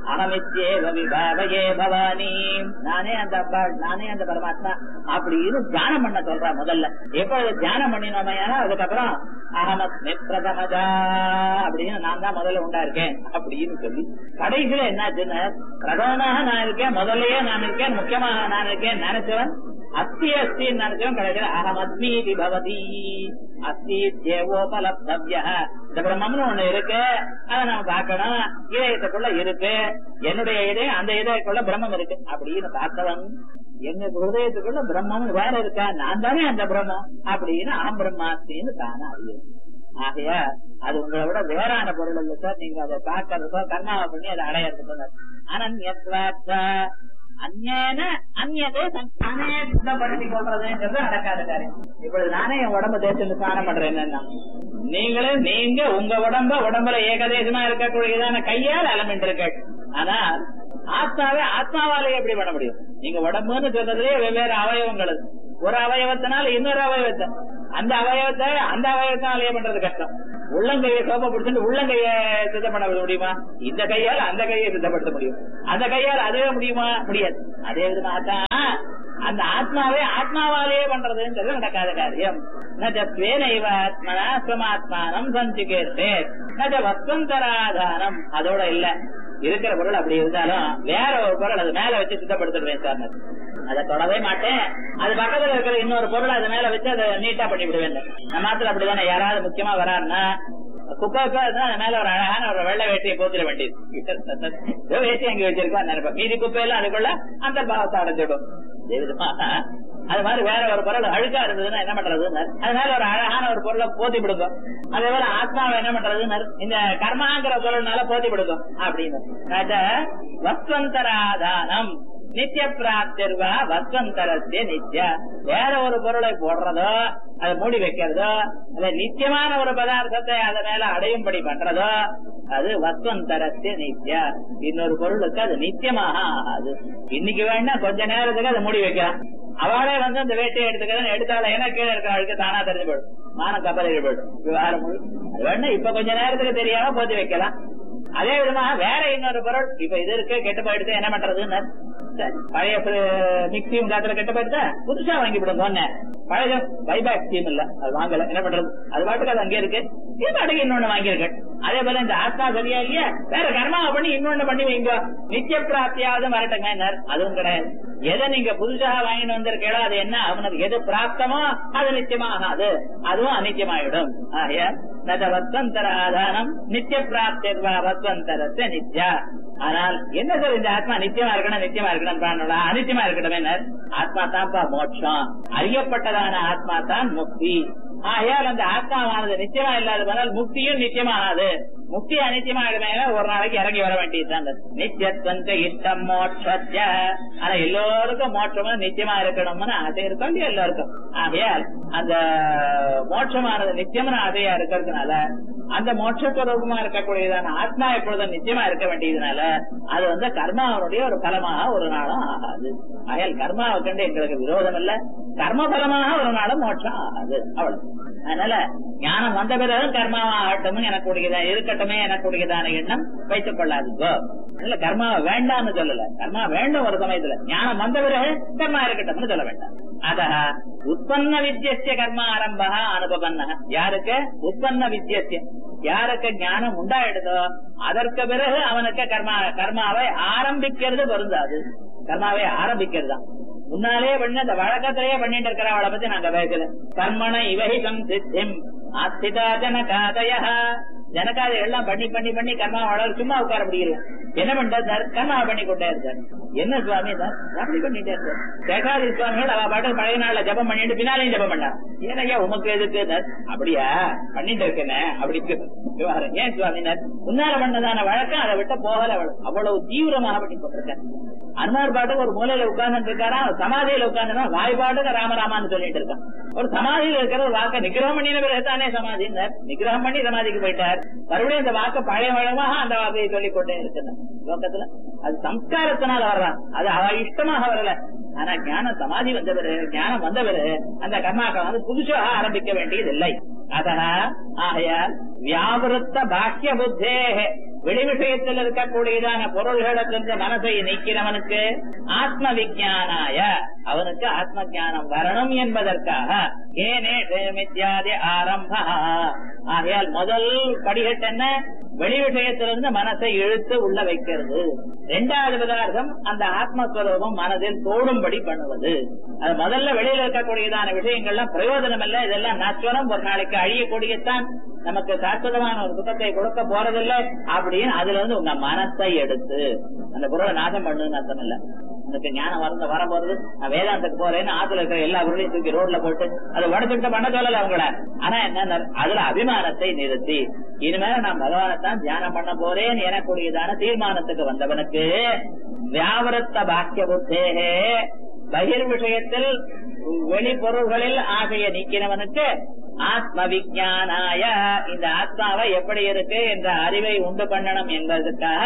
அகமித்யேவ விபாவயே பவானி, நானே அந்த பரமாத்மா அப்படின்னு தியானம் பண்ண சொல்றா. முதல்ல எப்பொழுது தியானம் பண்ணினோமையானா அதுக்கப்புறம் அகமஸ்மி பிரதமஜா அப்படின்னு நான் தான் முதல்ல உண்டா இருக்கேன் அப்படின்னு சொல்லி கடைசியில என்னாச்சுன்னு பிரதமமாக நான் இருக்கேன், முதல்லயே நான் இருக்கேன், முக்கியமாக நான் இருக்கேன் நினைச்சவன் அஸ்தி அஸ்தின்னு நினைச்சவன் கடைசியில அகமஸ்மி பவதி அஸ்தி தேவோபலப்தவ்ய. இந்த பிரம்மம்னு ஒண்ணு இருக்கு, அதை நம்ம பார்க்கணும். இதயத்துக்குள்ள இருக்கு, என்னுடைய இதயம், அந்த இதயத்துக்குள்ள பிரம்மம் இருக்கு அப்படின்னு பார்த்தவன் எங்க ஹிருதயத்துக்குள்ள பிரம்மம் வேற இருக்கா, நான் தானே அந்த பிரம்மம் அப்படின்னு அகம் பிரம்மாஸ்தின்னு தானே அறிவு. ஆகையா அது உங்களை விட வேறான பொருள் இல்லை சார். நீங்க அதை பார்க்கறதோ கர்மாவை பண்ணி அதை அடையறதுக்கு அனன்யத்வார்த்த அந்நேன அந்நியதே தானே சுத்தப்படுத்தி கொள்றதுங்கிறது நடக்காத காரியம். இப்பொழுது நானே என் உடம்பு தேய்ச்சி ஸ்நானம் பண்றேன் என்னன்னா நீங்க உங்க உடம்புல ஏகதேசமா இருக்கக்கூடியதான கையால் அலமின்றிருக்க. ஆனா ஆத்மாவாலே எப்படி பண்ண முடியும்? நீங்க உடம்புன்னு சொல்றதுலயே வெவ்வேறு அவயவங்கள், ஒரு அவயவத்தினால இன்னொரு அவயவத்தை, அந்த அவயவத்தினாலேயே பண்றது கஷ்டம். உள்ளங்கையை சோப்பை பிடிச்சிட்டு உள்ளங்கைய சுத்தம் பண்ண முடியுமா? இந்த கையால் அந்த கையை சுத்தப்படுத்த முடியும், அந்த கையால் அதுவே முடியுமா? முடியாது. அதே விதமாகத்தான் அந்த ஆத்மாவாலேயே பண்றதுன்றது நடக்காத காரியம். ஆத்மனாத்மானம் சஞ்சிகேர்த்தே நஜ வஸ்வந்தராதானம். அதோட இல்ல, இருக்கிற பொருள் அப்படி இருந்தாலும் வேற ஒரு பொருள் அது மேல வச்சு சுத்தப்படுத்திடுவேன் சார். அதை தொடவே மாட்டேன். அது பக்கத்துல இருக்கிற இன்னொரு பொருள் அது மேல வச்சு அதை நீட்டா பண்ணி விடுவேன். நம்ம மாத்திரம் அப்படிதானே. யாராவது முக்கியமா வராருன்னா குப்பை மேல ஒரு அழகான ஒரு வெள்ளை வேட்டியை போத்திட வேண்டியது. வேட்டி அங்க வச்சிருக்கா நினைப்பேன். மீதி குப்பையெல்லாம் அதுக்குள்ள அந்த பாவத்தை அடைஞ்சிடும். அது மாதிரி வேற ஒரு பொருள் அழுக்கா இருந்ததுன்னா என்ன பண்றதுன்னு அதனால ஒரு அழகான ஒரு பொருளை போத்தி விடுக்கும். அதே போல ஆத்மாவை என்ன பண்றதுன்னு இந்த கர்மாங்கிற பொருள்னால போத்தி விடுக்கும் அப்படின்னு. வஸ்வந்தராதானம் நித்திய பிராப்திர்வா வஸ்வந்தரஸ்ய நித்ய. வேற ஒரு பொருளை போடுறதோ அதை மூடி வைக்கிறதோ அல்ல நித்தியமான ஒரு பதார்த்தத்தை அதை மேல அடையும்படி பண்றதோ அது வஸ்வந்தரஸ்ய நித்யா. இன்னொரு பொருளுக்கு அது நித்தியமாக ஆகாது. இன்னைக்கு வேணா கொஞ்ச நேரத்துக்கு அதை மூடி வைக்கலாம். அவளே வந்து அந்த வேட்டையை எடுத்தால ஏன்னா கீழே இருக்கிற ஆளுக்கு தானா தெரிஞ்சு போயிடும், மானம் கப்பல் போயிடும். விவகாரம் அது வேணா இப்ப கொஞ்ச நேரத்துக்கு தெரியாம போத்தி வைக்கலாம். அதே விதமாக வேற இன்னொரு பொருள் இப்ப இது இருக்கு கெட்டு போயிடுது என்ன பண்றதுன்னு பழைய மிக்சியும் காத்துல கெட்டு போயிடுதா புதுசா வாங்கி விடுங்க. பழைய பைபேக் ஸ்கீம் இல்ல, அது வாங்கல என்ன பண்றது? அது பாட்டுக்கு அது அங்கே இருக்கு, பாட்டுக்கு இன்னொன்னு வாங்கியிருக்கேன். அதே போல இந்த ஆத்மா சரியா இல்லையா வேற கர்மாவை பண்ணி இன்னொன்னு பண்ணி வைங்க, நித்திய பிராப்தியாவது வரட்டுங்க. அதுவும் கிடையாது. எதை நீங்க புதுசாக வாங்கிட்டு வந்திருக்கீங்களோ அது என்ன அவனுக்கு எது பிராப்தமோ அது நிச்சயமாகாது, அதுவும் அநித்தியமாயிடும். ஆகிய வஸ்வந்தராதானம் நித்திய பிராப்திர்வா வஸ்வந்தரஸ்ய நித்யா. ஆனால் என்ன சார் இந்த ஆத்மா நிச்சயமா இருக்கணும் அநித்தியமா இருக்கட்டும். ஆத்மா தான்ப்பா மோட்சம், அறியப்பட்டதான ஆத்மா தான் முக்தி. ஆகையால் அந்த ஆத்மாவானது நிச்சயமா இல்லாத போனால் முக்தியும் நிச்சயமாகாது. முக்தி அநித்தியமாகிடுமே ஒரு நாளைக்கு இறங்கி வர வேண்டியதுதான். நித்தியத்வந்த இஷ்டம் மோட்ச. ஆனா எல்லோருக்கும் மோட்சமும் நிச்சயமா இருக்கணும்னு ஆசை இருக்கும் இல்லையா எல்லாருக்கும். ஆகையால் அந்த மோட்சமானது நிச்சயமான ஆசையா இருக்கிறதுனால அந்த மோட்சஸ்வரூபமா இருக்கக்கூடியதான ஆத்மா எப்பொழுதும் நிச்சயமா இருக்க வேண்டியதுனால அது வந்து கர்மாவனுடைய ஒரு பலமாக ஒரு நாளும் ஆகாது. ஆகையால் கர்மாவை கண்டு எங்களுக்கு விரோதம் இல்ல, கர்ம பலமாக ஒரு நாளும் மோட்சம் ஆகாது. அவ்வளவு. அதனால ஞானம் வந்த பிறகு கர்மாவா ஆகட்டும் எனக்கூடியதா இருக்கட்டுமே எனக்கூடியதான எண்ணம் வைத்துக் கொள்ளாதுங்கோ. இல்ல கர்மாவை வேண்டாம்னு சொல்லல, கர்மா வேண்டும் ஒரு சமயத்துல. ஞானம் வந்த பிறகு கர்மா இருக்கட்டும்னு சொல்ல வேண்டாம். அத உற்பன்ன வித்யஸ்ய கர்மா ஆரம்பா அனுபவன்ன. யாருக்கு உற்பன்ன வித்யஸ்ய, யாருக்கு ஞானம் உண்டாயிடுதோ அதற்கு பிறகு அவனுக்கு கர்மாவை ஆரம்பிக்கிறது பொருந்தாது. கர்மாவை ஆரம்பிக்கிறது தான் முன்னாலே பண்ண அந்த வழக்கத்திலேயே பண்ணிட்டு இருக்கிற அவளை பத்தி நாங்க பேசல. கர்மண இவஹிதம் சித்திம் ஆஸ்திதா ஜனகாதய. ஜனகாதை எல்லாம் பண்ணி பண்ணி பண்ணி கர்மா வளர் சும்மா உட்கார முடியல. என்ன பண்றாரு சார்? கர்மாவை பண்ணி கொண்டே இருக்காரு. என்ன சுவாமி சார் அப்படி பண்ணிட்டே இருக்காரு. சேகாதி சுவாமிகள் அவ பாட்டு பழைய நாள்ல ஜபம் பண்ணிட்டு பின்னாலையும் ஜபம் பண்ணா. ஏனையா உமக்கு எதுக்கு அப்படியா பண்ணிட்டு இருக்கேன்னு அப்படி விவகாரம். ஏன் சுவாமினர் முன்னால பண்ணதான வழக்கம் அதை விட்டு போகல. அவ்வளவு தீவிரமாக பண்ணி கொண்டிருக்காரு. அன்மார் பாட்டுக்கு ஒரு மூலையில உட்கார்ந்து இருக்காரா, சமாதியில உட்கார்ந்து வாய்ப்பாட்டுக்கு ராமராமான்னு சொல்லிட்டு இருக்கான். ஒரு சமாதியில இருக்கிற ஒரு வாக்க நிகிரகம் பண்ணின பிறகுதானே சமாதி. நிகிரகம் பண்ணி சமாதிக்கு போயிட்டார். மறுபடியும் அந்த வாக்க பழைய வழமாக அந்த வாக்கையை சொல்லிக் கொண்டே இருக்கிறார் லோகத்துல. அது சம்ஸ்காரத்தினால வர்றான், அது அவ இஷ்டமாக வரல. ஆனா ஞானம் சமாதி வந்தவரு, ஞானம் வந்தவரு அந்த கர்மாக்களை வந்து புதுசாக ஆரம்பிக்க வேண்டியது இல்லை. அதனால் ஆகையால் வியாவிருத்த பாக்கிய புத்தே வெளி விஷயத்தில் இருக்கக்கூடியதான பொருள்களிலிருந்து மனசை நீக்கிறவனுக்கு ஆத்ம விஞ்ஞானாய அவனுக்கு ஆத்ம ஞானம் வரணும் என்பதற்காக ஏனேஷமித்யாதி ஆரம்ப. ஆகையால் முதல் படிகட்டு என்ன? வெளி விஷயத்திலிருந்து மனசை இழுத்து உள்ள வைக்கிறது. இரண்டாவது பதார்த்தம் அந்த ஆத்மஸ்வரூபம் மனதில் தோடும்படி பண்ணுவது. அது முதல்ல வெளியில இருக்கக்கூடியதான விஷயங்கள்லாம் பிரயோஜனம் இல்ல, இதெல்லாம் நஸ்வரம், ஒரு நாளைக்கு அழியக்கூடியத்தான், நமக்கு சாஸ்வதமான ஒரு சுத்தத்தை கொடுக்க போறதில்லை அப்படின்னு அதுல இருந்து உங்க மனசை எடுத்து அந்த பொருளை நாசம் பண்ணுன்னு அர்த்தம் இல்ல. எனக்கு ஞானம் வரப்போறது, நான் வேதாந்தத்துக்கு போறேன்னு ஆத்துல இருக்கிற எல்லா பொருளையும் தூக்கி ரோட்ல போட்டு அதை உடச்சுட்டு பண்ண சொல்லல அவங்கள. ஆனா என்ன, அதுல அபிமானத்தை நிறுத்தி இனிமேல நான் பகவானைத்தான் தியானம் பண்ண போறேன்னு எனக்கூடியதான தீர்மானத்துக்கு வந்தவனுக்கு வியாவரத்த பாக்கிய புத்தேகே பகிர் விஷயத்தில் வெளிப்பொருள்களில் ஆசையை நீக்கினவனுக்கு ஆத்ம விஞ்ஞானாய இந்த ஆத்மாவை எப்படி இருக்கு என்ற அறிவை உண்டு பண்ணணும் என்பதற்காக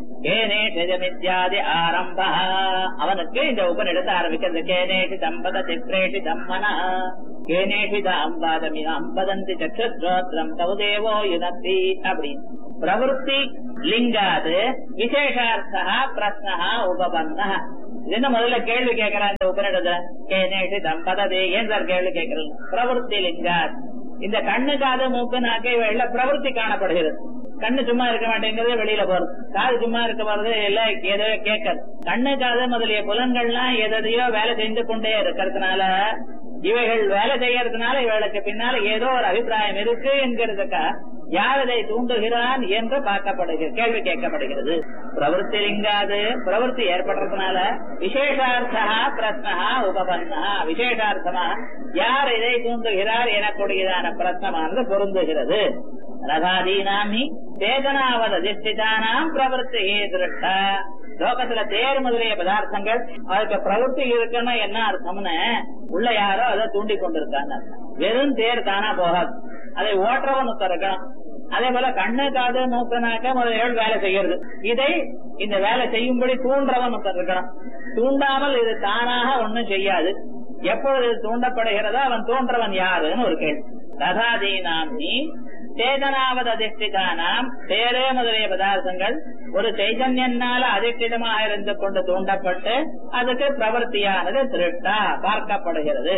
கேனேஷமித்யாதி ஆரம்ப. அவனுக்கு இந்த உபநிடத்தை ஆரம்பிக்கிறது. கேனேஷி தம்பத சித்ரேஷி தம்மனா கேனேஷி அம்பாதமி அம்பதந்தி சக்ஷுஸ்ரோத்ரம் தௌதேவோ யுனத்தி அப்படின்னு பிரவருத்தி லிங்காது விசேஷார்த்தா பிரஸ்னா உபபன்ன. என்ன முதல்ல கேள்வி கேட்கிறான் இந்த உபநிடத்துல, கேனேஷி தம்பதே ஏன் சார் கேள்வி கேட்கறது? பிரவருத்தி லிங்காத். இந்த கண்ணு காது மூக்கு நாக்கை வெள்ள பிரவருத்தி காணப்படுகிறது. கண்ணு சும்மா இருக்க மாட்டேங்கிறது, வெளியில போறது. காது சும்மா இருக்க போறது, எல்லாம் ஏதோ கேட்கறது. கண்ணு காது முதலிய புலன்கள்லாம் எதையோ வேலை செஞ்சு கொண்டே இருக்கிறதுனால, இவைகள் வேலை செய்யறதுனால இவர்களுக்கு பின்னால ஏதோ ஒரு அபிப்பிராயம் இருக்கு என்கிறதுக்கா யார் அதை தூண்டுகிறான் என்று பார்க்கப்படுகிறது, கேள்வி கேட்கப்படுகிறது. பிரவருத்தி லிங்காது பிரவருத்தி ஏற்படுறதுனால விசேஷார்த்தா பிரஸ்னா உபபன்னா. விசேஷார்த்தமா யார் இதை தூண்டுகிறார் எனக்கூடியதான பிரஸ்னமானது பொருந்துகிறது. ரதாதீனாமி சேதனாவத அதிஷ்டிதானாம் பிரவருத்தி திருஷ்டா. லோகத்துல தேர் முதலிய பதார்த்தங்கள் அதுக்கு பிரவருத்தி இருக்குன்னா என்ன அர்த்தம்னு உள்ள யாரோ அதை தூண்டி கொண்டிருக்காங்க. வெறும் தேர் தானா போகாது, அதை ஓட்டுறவனு இருக்கணும். அதே போல கண்ணு காது மூக்கு நாக்க முதலிகள் வேலை செய்யறது, இதை இந்த வேலை செய்யும்படி தூண்டுறவன் இருக்கணும். தூண்டாமல் இது தானாக ஒண்ணும் செய்யாது. எப்பொழுது தூண்டப்படுகிறதோ அவன் தூண்டுறவன் யாருன்னு ஒரு கேள்வி. ரதாதீனாமி சேதனாவது அதிஷ்டிதானாம். தேரே முதலிய பதார்த்தங்கள் ஒரு சைதன்யனால அதிஷ்டிதமாக இருந்து கொண்டு தூண்டப்பட்டு அதுக்கு பிரவர்த்தியானது திருட்டா பார்க்கப்படுகிறது.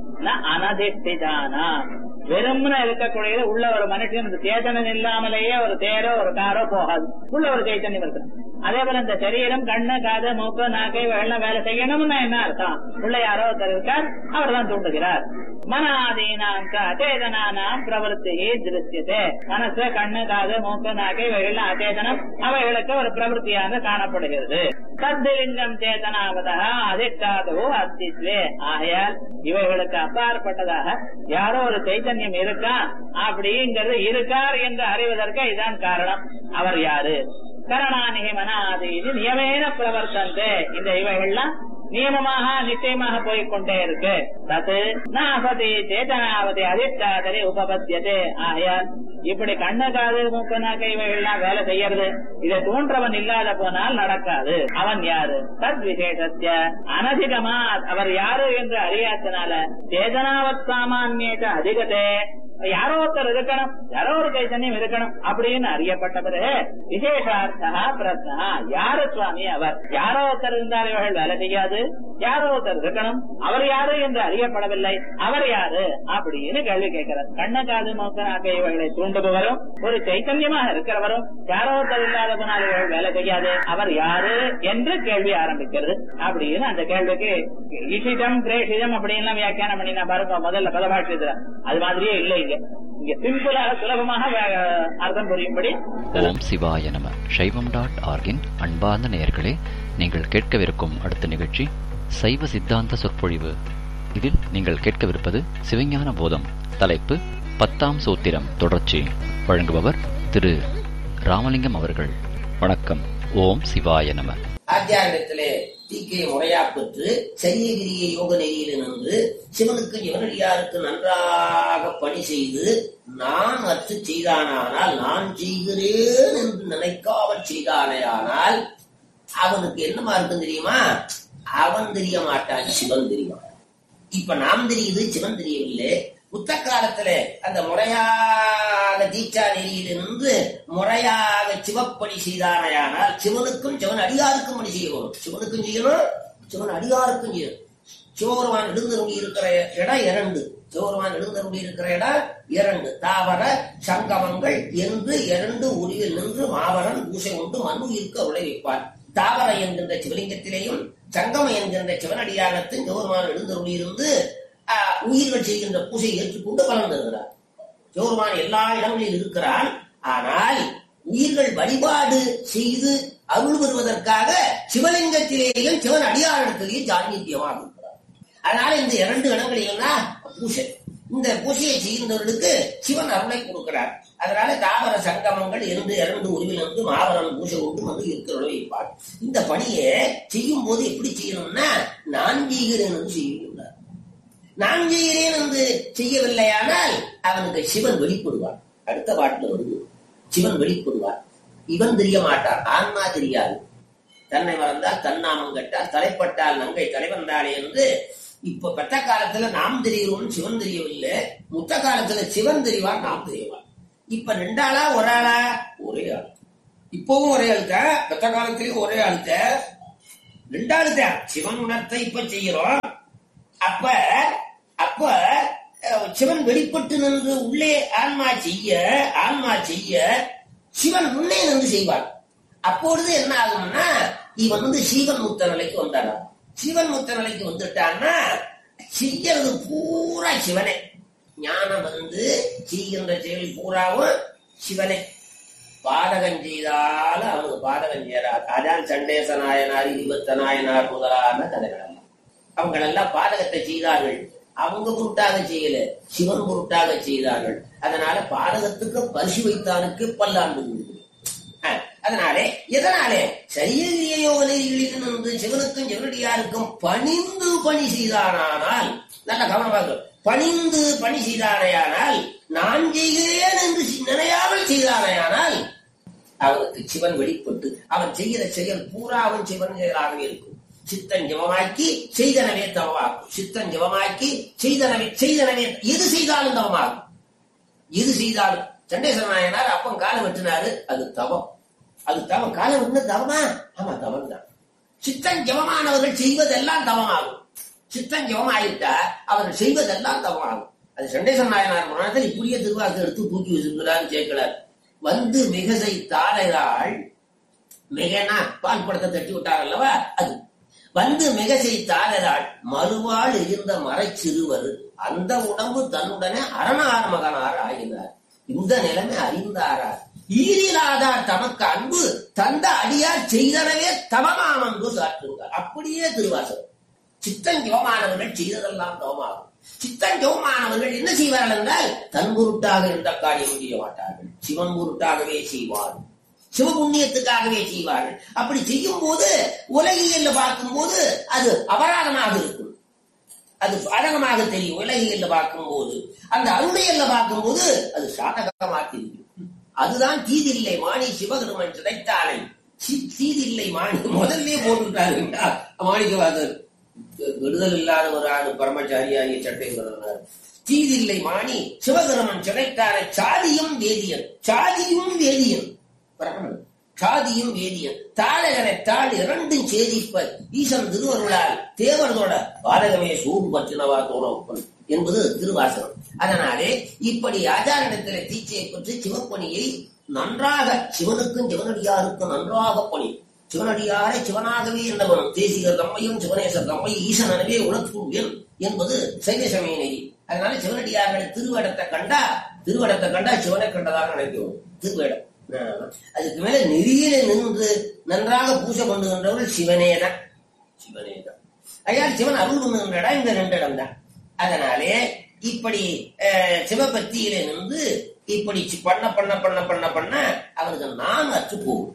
அனதிஷ்டிதானா வெறும்னு இருக்கக்கூடியது உள்ள ஒரு மனுஷன் சேதனம் இல்லாமலேயே ஒரு தேரோ ஒரு காரோ போகாது, உள்ள ஒரு சைத்தன்யம் இருக்கு. அதே போல இந்த சரீரம் கண்ணு காது மூக்கு நாக்கை வெள்ளம் வேலை செய்யணும்னா என்ன அர்த்தம்? உள்ள யாரோ ஒருத்தர் இருக்கார், அவர் தான் தூண்டுகிறார். மனாதீனாம் அச்சேதனானாம் பிரவருத்தி திருஷ்யதே. மனசு கண்ணு காது மூக்கு நாக்கை வெள்ளம் அச்சேதனம், அவைகளுக்கு ஒரு பிரவருத்தியாக காணப்படுகிறது. தத்திலிங்கம் சேதனாவதா அதிஷ்டாதோ அஸ்தித்வே. ஆகையால் இவைகளுக்கு அப்பாற்பட்டதாக யாரோ ஒரு சைத்தன்யம் இருக்கா அப்படிங்கிறது இருக்கார் என்று அறிவதற்கு இதான் காரணம். அவர் யாரு? கரணானிகி மனாதீதி நியமேன பிரவர்த்தந்தே. இந்த இவைகள்லாம் நியமமாக நிச்சயமாக போய்கொண்டே இருக்கு. தத்து நாசதி சேதனாவதி அதிஷ்டாதரி உபபத்தியதே. ஆகையால் இப்படி கண்ணு காது மூக்கு நாக்கை இவைகள்லாம் வேலை செய்யறது, இதை தோன்றவன் இல்லாத போனால் நடக்காது. அவன் யாரு? தத் விசேஷத்திய அனதிகமா அவர் யாரு என்று அறியாதனால சேதனாவத் சாமான்யேத அதிகதே. யாரோ ஒருத்தர் இருக்கணும், யாரோ ஒரு சைத்தன்யம் இருக்கணும் அப்படின்னு அறியப்பட்ட பிறகு விசேஷார்த்தா பிரஸ்னா யாரு சுவாமி அவர்? யாரோ ஒருத்தர் இருந்தால் இவர்கள் வேலை செய்யாது, யாரோ ஒருத்தர் இருக்கணும், அவர் யாரு என்று அறியப்படவில்லை, அவர் யாரு அப்படின்னு கேள்வி கேட்கிறார். கண்ண காது மூக்கு நாக்கை இவர்களை தூண்டுபவரும் ஒரு சைத்தன்யமாக இருக்கிறவரும் யாரோ ஒருத்தர் இல்லாத போனால் இவர்கள் வேலை செய்யாது, அவர் யாரு என்று கேள்வி ஆரம்பிக்கிறது. அப்படின்னு அந்த கேள்விக்கு இஷிதம் பிரேஷிதம் அப்படின்னு வியாக்கியானம் பண்ணி நான் பாருங்க முதல்ல பதபாஷத்துல அது மாதிரியே இல்லை. இங்க சிம்பிளாக சுலபமாக அர்த்தம் புரியும்படி. ஓம் சிவாய நம. சைவம்.org-இன் அன்பார்ந்த நேயர்களே, நீங்கள் கேட்கவிருக்கும் அடுத்த நிகழ்ச்சி சைவ சித்தாந்த சொற்பொழிவு. இதில் நீங்கள் கேட்கவிருப்பது சிவஞான போதம். தலைப்பு 10ஆம் சூத்திரம் தொடர்ச்சி. வழங்குபவர் திரு ராமலிங்கம் அவர்கள். வணக்கம். ஓம் சிவாய நம. ஆத்தியாரத்திலே தீக்கையை முறையா பெற்று சரியகிரிய யோக நெறியில் நின்று சிவனுக்கு சிவனடியாருக்கு நன்றாக பணி செய்து நான் அற்று செய்தானால், நான் செய்கிறேன் என்று நினைக்காமல் செய்தானேயானால் அவனுக்கு என்னமா இருக்கும் தெரியுமா? அவன் தெரிய மாட்டான், சிவன் தெரியுமா? இப்ப நாம் தெரியுது, சிவன் தெரியவில்லை. புத்த காலத்துல அந்த முறையாக தீட்சா நெறியில் நின்று முறையாக சிவப்பணி செய்தானையானால் சிவனுக்கும் சிவன் அடியாருக்கும் பணி செய்யணும். சிவனுக்கும் செய்யணும், சிவன் அடியாருக்கும் செய்யணும். சிவபெருமான் எழுந்தருளி இருக்கிற இடம் 2. சிவபெருமான் எழுந்தருளி இருக்கிற இடம் 2. தாவர சங்கமங்கள் என்று 2 உருவில் நின்று மாவரன் பூசை உண்டு மனு இருக்க உடை வைப்பார். தாவர என்கின்ற சிவலிங்கத்திலேயும் சங்கம என்கின்ற சிவனடியாரத்தின் சிவபெருமான் எழுந்தருளி இருந்து உயிர்கள் செய்கின்ற பூஜையை ஏற்றுக்கொண்டு பலன் தருகிறார். சிவபெருமான் எல்லா இடங்களில் இருக்கிறான். ஆனால் உயிர்கள் வழிபாடு செய்து அருள் பெறுவதற்காக சிவலிங்கத்திலேயும் சிவன் அடியாரிடத்திலேயும் சாநித்தியமாக இருக்கிறார். அதனால இந்த 2 இடங்களிலும் தான் பூஜை. இந்த பூஜையை செய்கின்றவர்களுக்கு சிவன் அருளை கொடுக்கிறார். அதனால தாவர சங்கமங்கள் 2 உருவிலிருந்து மாவரன் பூஜை கொண்டு வந்து இருக்கிற வைப்பார். இந்த பணியை செய்யும் போது எப்படி செய்யணும்னா நான் செய்கிறேன் என்று செய்கின்றார். நான் செய்கிறேன் என்று செய்யவில்லையானால் அவனுக்கு சிவன் வெளிப்படுவார். அடுத்த பாட்டில் வருது, சிவன் வெளிப்படுவார். இவன் தெரிய மாட்டார், ஆன்மா தெரியாது. தன்னை மறந்தால் தன்னாமம் கட்டால் தலைப்பட்டால் நங்கை தலைவந்தாளே என்று இப்ப பெத்த காலத்துல நாம் தெரிகிறோம், சிவன் தெரியவில்லை. முத்த காலத்துல சிவன் தெரிவார், நாம் தெரியவார். இப்ப 2 ஆளா, ஒரு ஆளா? ஒரே ஆள். இப்பவும் ஒரே ஆளுத்த, பெத்த காலத்திலயும் ஒரே ஆளுத்த, 2 ஆளுத்த. சிவன் உணர்த்த இப்ப செய்கிறோம். அப்ப சிவன் வெளிப்பட்டு நின்று உள்ளே ஆன்மா செய்ய சிவன் முன்னே நின்று செய்வார். அப்பொழுது என்ன ஆகும்னா இவன் சீவன் முத்த நிலைக்கு வந்தாரா. சிவன் முத்த நிலைக்கு வந்துட்டான்னா செய்யறது பூரா சிவனே. ஞானம் செய்கின்ற செயல் பூராவும் சிவனே. பாதகம் செய்தாலும் அவனுக்கு பாதகம் செய்யறார். அதான் சண்டேச நாயனார் 20 நாயனார் முதலான கதைகள். அவங்களெல்லாம் பாதகத்தை செய்தார்கள். அவங்க பொருட்டாக செய்யல, சிவன் பொருட்டாக செய்தார்கள். அதனால பாதகத்துக்கு பரிசு வைத்தானுக்கு பல்லாண்டு. அதனாலே எதனாலே சரியகிரிய யோகனைகளில் நின்று சிவனுக்கும் சிவனடியாருக்கும் பணிந்து பணி செய்தானால், நல்ல கவனமாக பணிந்து பணி செய்தானையானால், நான் செய்கிறேன் என்று நினையாமல் செய்தானையானால் அவனுக்கு சிவன் வெளிப்பட்டு அவன் செய்கிற செயல் பூரா அவன் சிவன் செயலாகவே இருக்கும். சித்தன் ஜபமாக்கி செய்தனவே தவமாகும். சித்தன் ஜபமாக்கி செய்தனவே எது செய்தாலும் தவமாகும். எது செய்தாலும் சண்டேச நாயனார் அப்பம் காலம் வெட்டினாரு, அது தவம். அது தவம். காலம் வெட்டின தவமா? ஆமா, தவம் தான். சித்தன் ஜபமானவர்கள் செய்வதெல்லாம் தவமாகும். சித்தன் ஜபம் ஆயிட்டா அவர்கள் செய்வதெல்லாம் தவமாகும். அது சண்டேச நாயனார் மனத்தில் இப்படியே திருவாக்கு எடுத்து தூக்கி வச்சிருக்கிறார் சேர்க்கிறார். மிகசை தாளையாள், மிகனா பால் படத்தை தட்டி விட்டார் அல்லவா, அது மிகசை தாளராள் மறுவாள் இருந்த மறை சிறுவர் அந்த உடம்பு தன்னுடனே அரணார் மகனார் ஆகினார். இந்த நிலைமை அறிந்தாரார். ஈரிலாதார் தமக்கு அன்பு தந்த அடியார் செய்தனவே தவமாம் அன்பு சாற்றுங்கள். அப்படியே திருவாசகம். சித்தஞ்சோமானவர்கள் செய்ததெல்லாம் தவமாகும். சித்தஞ்சோமானவர்கள் என்ன செய்வார்கள் என்றால் தன் பொருட்டாக எந்த காரியம் செய்ய மாட்டார்கள். சிவன் பொருட்டாகவே செய்வார்கள். சிவபுண்ணியத்துக்காகவே செய்வார்கள். அப்படி செய்யும் போது உலகியல்ல பார்க்கும் போது அது அபராதமாக இருக்கும், அது பாதகமாக தெரியும். உலகியல்ல பார்க்கும் போது அந்த அருமையல்ல பார்க்கும் போது அது சாதகமாக தெரியும். அதுதான் தீதில்லை மாணி சிவகருமன் சிதைத்தாலை. தீதில்லை மாணி முதல்ல போட்டுட்டாரு மாணிக்கவாதர். விடுதல் இல்லாத ஒரு ஆணு பரமச்சாரியாகிய சட்டை சொல்றார். தீதில்லை மாணி சிவகருமன் சிதைத்தாலை சாதியும் வேதியன். சாதியும் வேதியன் சாதியும் வேதியன். தாளகனை தாள் 2 சேதிப்ப ஈசன் திருவருளால் தேவர்களோட பாதகமே சூடு பற்றினவா தோணப்பன் என்பது திருவாசகம். அதனாலே இப்படி ஆச்சாரத்திலே தீட்சையை பற்றி சிவப்பணியை நன்றாக சிவனுக்கும் சிவனடியாருக்கும் நன்றாக பணி. சிவனடியாரை சிவனாகவே என்னவனும் தேசிகர் தம்மையும் சிவனேசர் தம்மை ஈசனவே உணர்த்துவேன் என்பது சைவ சமய நெறி. அதனால சிவனடியார்களை திருவேடத்தை கண்டா சிவனை கண்டதாக நினைக்கிறோம். திருவேடம் அதுக்கு மேல நெறியில நின்று நன்றாக பூஜை பண்ணுகின்றவர்கள் சிவனேதான். ஐயா சிவன் அருள் பண்ணுகின்ற இடம் இந்த 2 இடம் தான். அதனாலே இப்படி சிவபக்தியில நின்று இப்படி பண்ண பண்ண பண்ண பண்ண பண்ண அவனுக்கு நான் அற்று போகும்.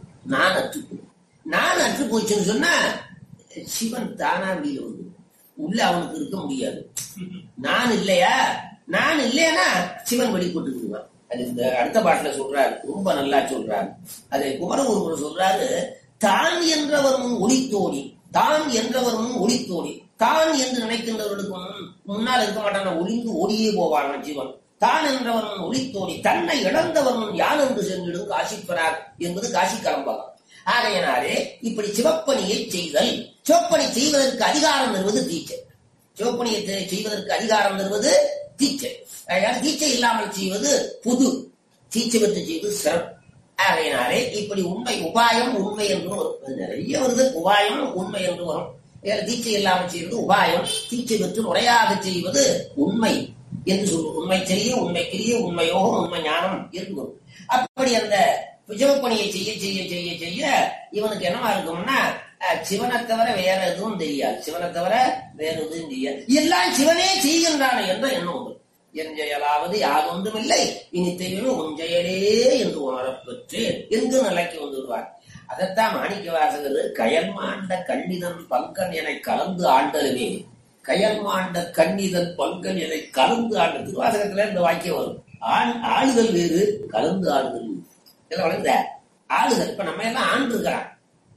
நான் அற்று போச்சுன்னு சொன்னா சிவன் தானா வெளியில வந்து உள்ள அவனுக்கு இருக்க முடியாது. நான் இல்லையா சிவன் வெளிப்பட்டுக்குவான். அது இந்த அடுத்த பாட்டுல சொல்றாரு, ரொம்ப நல்லா சொல்றாரு. அதை குமரகுருவர் சொல்றாரு. தான் என்றவரும் ஒளித்தோடி தான் என்று நினைக்கின்றவர்களுக்கு முன்னால் இருக்க மாட்டான், ஒளிந்து ஓடியே போவான் ஜீவன். தான் என்றவன் ஒளித்தோடி தன்னை இழந்தவன் யான் என்று சென்றிடும் காசிப்பனார் என்பது காசி கலம்பாகம். ஆகையினாலே இப்படி சிவப்பணியை செய்தல், சிவப்பணி செய்வதற்கு அதிகாரம் தருவது தீட்சை. சிவப்பணியை செய்வதற்கு அதிகாரம் தருவது தீட்சை. தீட்சை இல்லாமல் செய்வது பொது, தீட்சை பெற்று செய்வது சிறப்பு. ஆகையினாலே இப்படி உண்மை உபாயம் உண்மை என்று வரும், நிறைய வருது உபாயம் உண்மை என்று வரும். தீட்சை இல்லாமல் செய்வது உபாயம், தீட்சை பெற்று முறையாக செய்வது உண்மை என்று சொல்லுவோம். உண்மை செய்ய உண்மை கிரிய உண்மை யோகம் உண்மை ஞானம் என்று வரும். அப்படி அந்த சிவப்பணியை செய்ய செய்ய செய்ய செய்ய இவனுக்கு என்னவா இருக்கும்னா, சிவனை தவிர வேற எதுவும் தெரியாது, சிவனை தவிர வேற எதுவும் தெரியாது, எல்லாம் சிவனே செய்கின்றானே என்ற எண்ணம் உண்டு. என் செயலாவது யாதொன்றும் இல்லை, இனி தெரியும் உன் செயலே என்று உணரப்பெற்று என்று நிலைக்கு வந்துடுவார். அதைத்தான் மாணிக்க வாசகர் கயல் மாண்ட கண்ணிதன் பங்கன் என கலந்து ஆண்டலுமே, கயல் மாண்ட கண்ணிதன் பங்கன் என கலந்து ஆண்டு. திருவாசகத்துல இந்த வாக்கியம் வரும். ஆளுதல் வேறு, கலந்து ஆளுதல் இதெல்லாம் வளர்ந்த ஆளுதல். இப்ப நம்ம எல்லாம் ஆண்டு இருக்கிறான்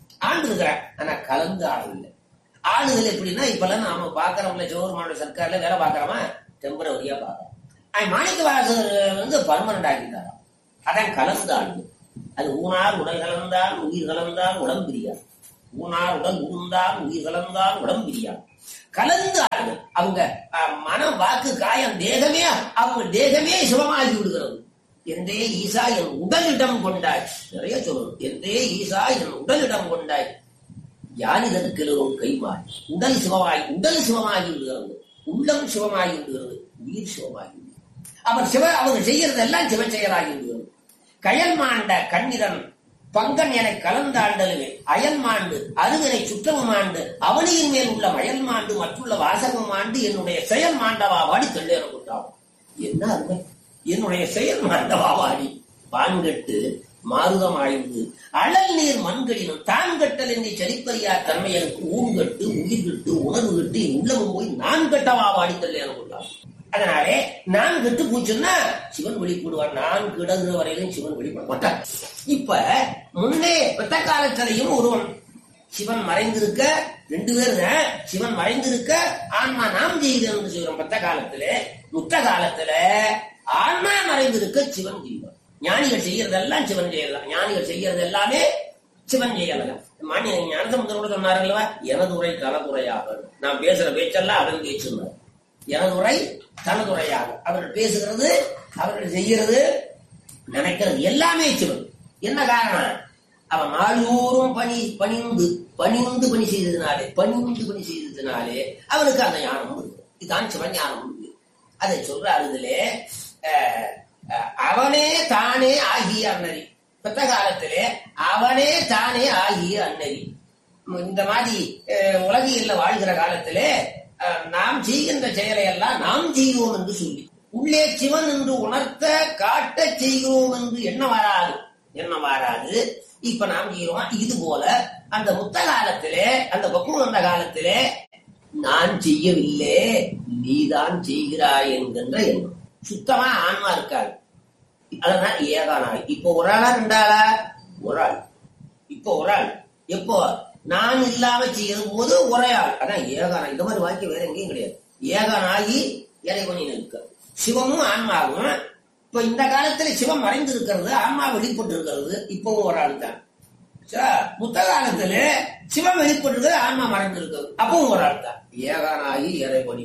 ஆனா கலந்து ஆளுதல். ஆளுதல் எப்படின்னா, இப்பெல்லாம் நாம பாக்குறோம்ல, ஜோர்மான சர்க்கார்ல வேலை பாக்குறோமா, டெம்பரவரியா பாக்குறோம். மாணிக்க வாசகர் பர்மனண்ட் ஆகிட்டாராம். அதான் கலந்து ஆளுதல். அது ஊனார் உடல் கலந்தால் உயிர் கலந்தால் உடம்பிரியார், ஊனார் உடல் உருந்தால் உயிர் கலந்தால் உடம்பிரியார். கலந்து ஆளுதல். அவங்க மனம் வாக்கு காயம் தேகமே, அவங்க தேகமே சிவமாகி விடுகிறது. எந்தே ஈசா என் உடலிடம் கொண்டாய், நிறைய சொல்லணும். எந்தே ஈசா என் உடலிடம் கொண்டாய், யானிதற்கெழுவும் கைமாய். உடல் சிவமாகி விடுகிறது, உள்ளம் சிவமாகி விடுகிறது, உயிர் சிவமாகி விடுகிறது. அவங்க செய்யறது எல்லாம் சிவ செயலாகி விடுகிறது. கயல் மாண்ட கண்ணிதன் பங்கன் என கலந்தாண்டலுமே, அயல் மாண்டு அருகனை சுற்றமும் ஆண்டு அவனியின் மேல் உள்ள மயல் மாண்டு மற்றுள்ள வாசகம் ஆண்டு என்னுடைய செயல் மாண்டவா வாடி தெள்ளேற கொண்டாவும். என்ன அருமை! என்னுடைய செயல் மாண்டவாடி பான்கட்டு மாறுதம் ஆய்ந்து அழல் நீர் மண்களிலும் தான் கட்டல் என்னை செழிப்பறியா தன்மை எனக்கு ஊன்கட்டு உயிர் கட்டு உணர்வு கட்டு உள்ளமும் போய் நான் கட்டவா வாடி தெள்ளேற கொண்டாவும். அதனாலே நான் கெட்டு போச்சுன்னா சிவன் வெளிப்படுவான், நான் கிடங்குற வரையிலும் சிவன் வெளிப்பட மாட்டான். இப்ப முன்னே வெட்ட காலத்திலையும் ஒருவன் சிவன் மறைந்திருக்க, 2 பேருங்க சிவன் மறைந்திருக்க ஆன்மா நாம் செய்கிறோம் செய்கிறோம். பத்த காலத்துல முத்த காலத்துல ஆன்மா மறைந்திருக்க சிவன் செய்வான். ஞானிகள் செய்யறதெல்லாம் சிவன் செய்யலாம், ஞானிகள் செய்யறது எல்லாமே சிவன் செய்யலாம். ஞானசமுத்திரம் சொன்னார்களா, எனது உரை தனதுரையாக, நான் பேசுற பேச்செல்லாம் அவன் பேச்சுனார். எனது உரை தனதுரையாக, அவர்கள் பேசுகிறது அவர்கள் செய்யறது நினைக்கிறது எல்லாமே சிவன். என்ன காரணம்? அவன் நாள்தோறும் பணிந்து பணி செய்ததுனாலே அவனுக்கு அந்த ஞானம் இருக்கு. இதுதான் சிவஞானம். அதை சொல்றாருதிலே அவனே தானே ஆகிய அன்னறி. பெற்ற காலத்திலே அவனே தானே ஆகிய அன்னறி. இந்த மாதிரி உலகியல்ல வாழ்கிற காலத்திலே நாம் செய்கின்ற செயலை எல்லாம் நாம் செய்கிறோம் என்று சொல்லி உள்ளே சிவன் என்று உணர்த்த காட்ட செய்கிறோம் என்று என்ன வராது. இப்ப நாம் செய்கிறோம். இது போல அந்த முத்த காலத்திலே, அந்த பக்குவம் வந்த காலத்திலே நான் செய்யவில்லை நீதான் செய்கிறாய் என்கின்ற எண்ணம் சுத்தமா ஆன்மா இருக்காது. அதனால் ஏகானாய். இப்போ ஒரு ஆளா 2 ஆளா? ஒரு ஆள். இப்போ ஒரு ஆள். எப்போ நான் இல்லாம செய்யும் போது ஒரே ஆள். அதான் ஏகானாய். இந்த மாதிரி வாக்கியம் வேற எங்கேயும் கிடையாது. ஏகானாகி இறைவனி நிற்க சிவமும் ஆன்மாவும். இப்ப இந்த காலத்துல சிவம் மறைந்து இருக்கிறது, ஆன்மா வெளிப்பட்டு இருக்கிறது. இப்பவும் ஒரு ஆள் தான். முத்த காலத்துல சிவம் வெளிப்பட்டு ஆன்மா மறைந்து இருக்கிறது, அப்பவும் ஒரு ஆள் தான். ஏகானாகி இறைவனி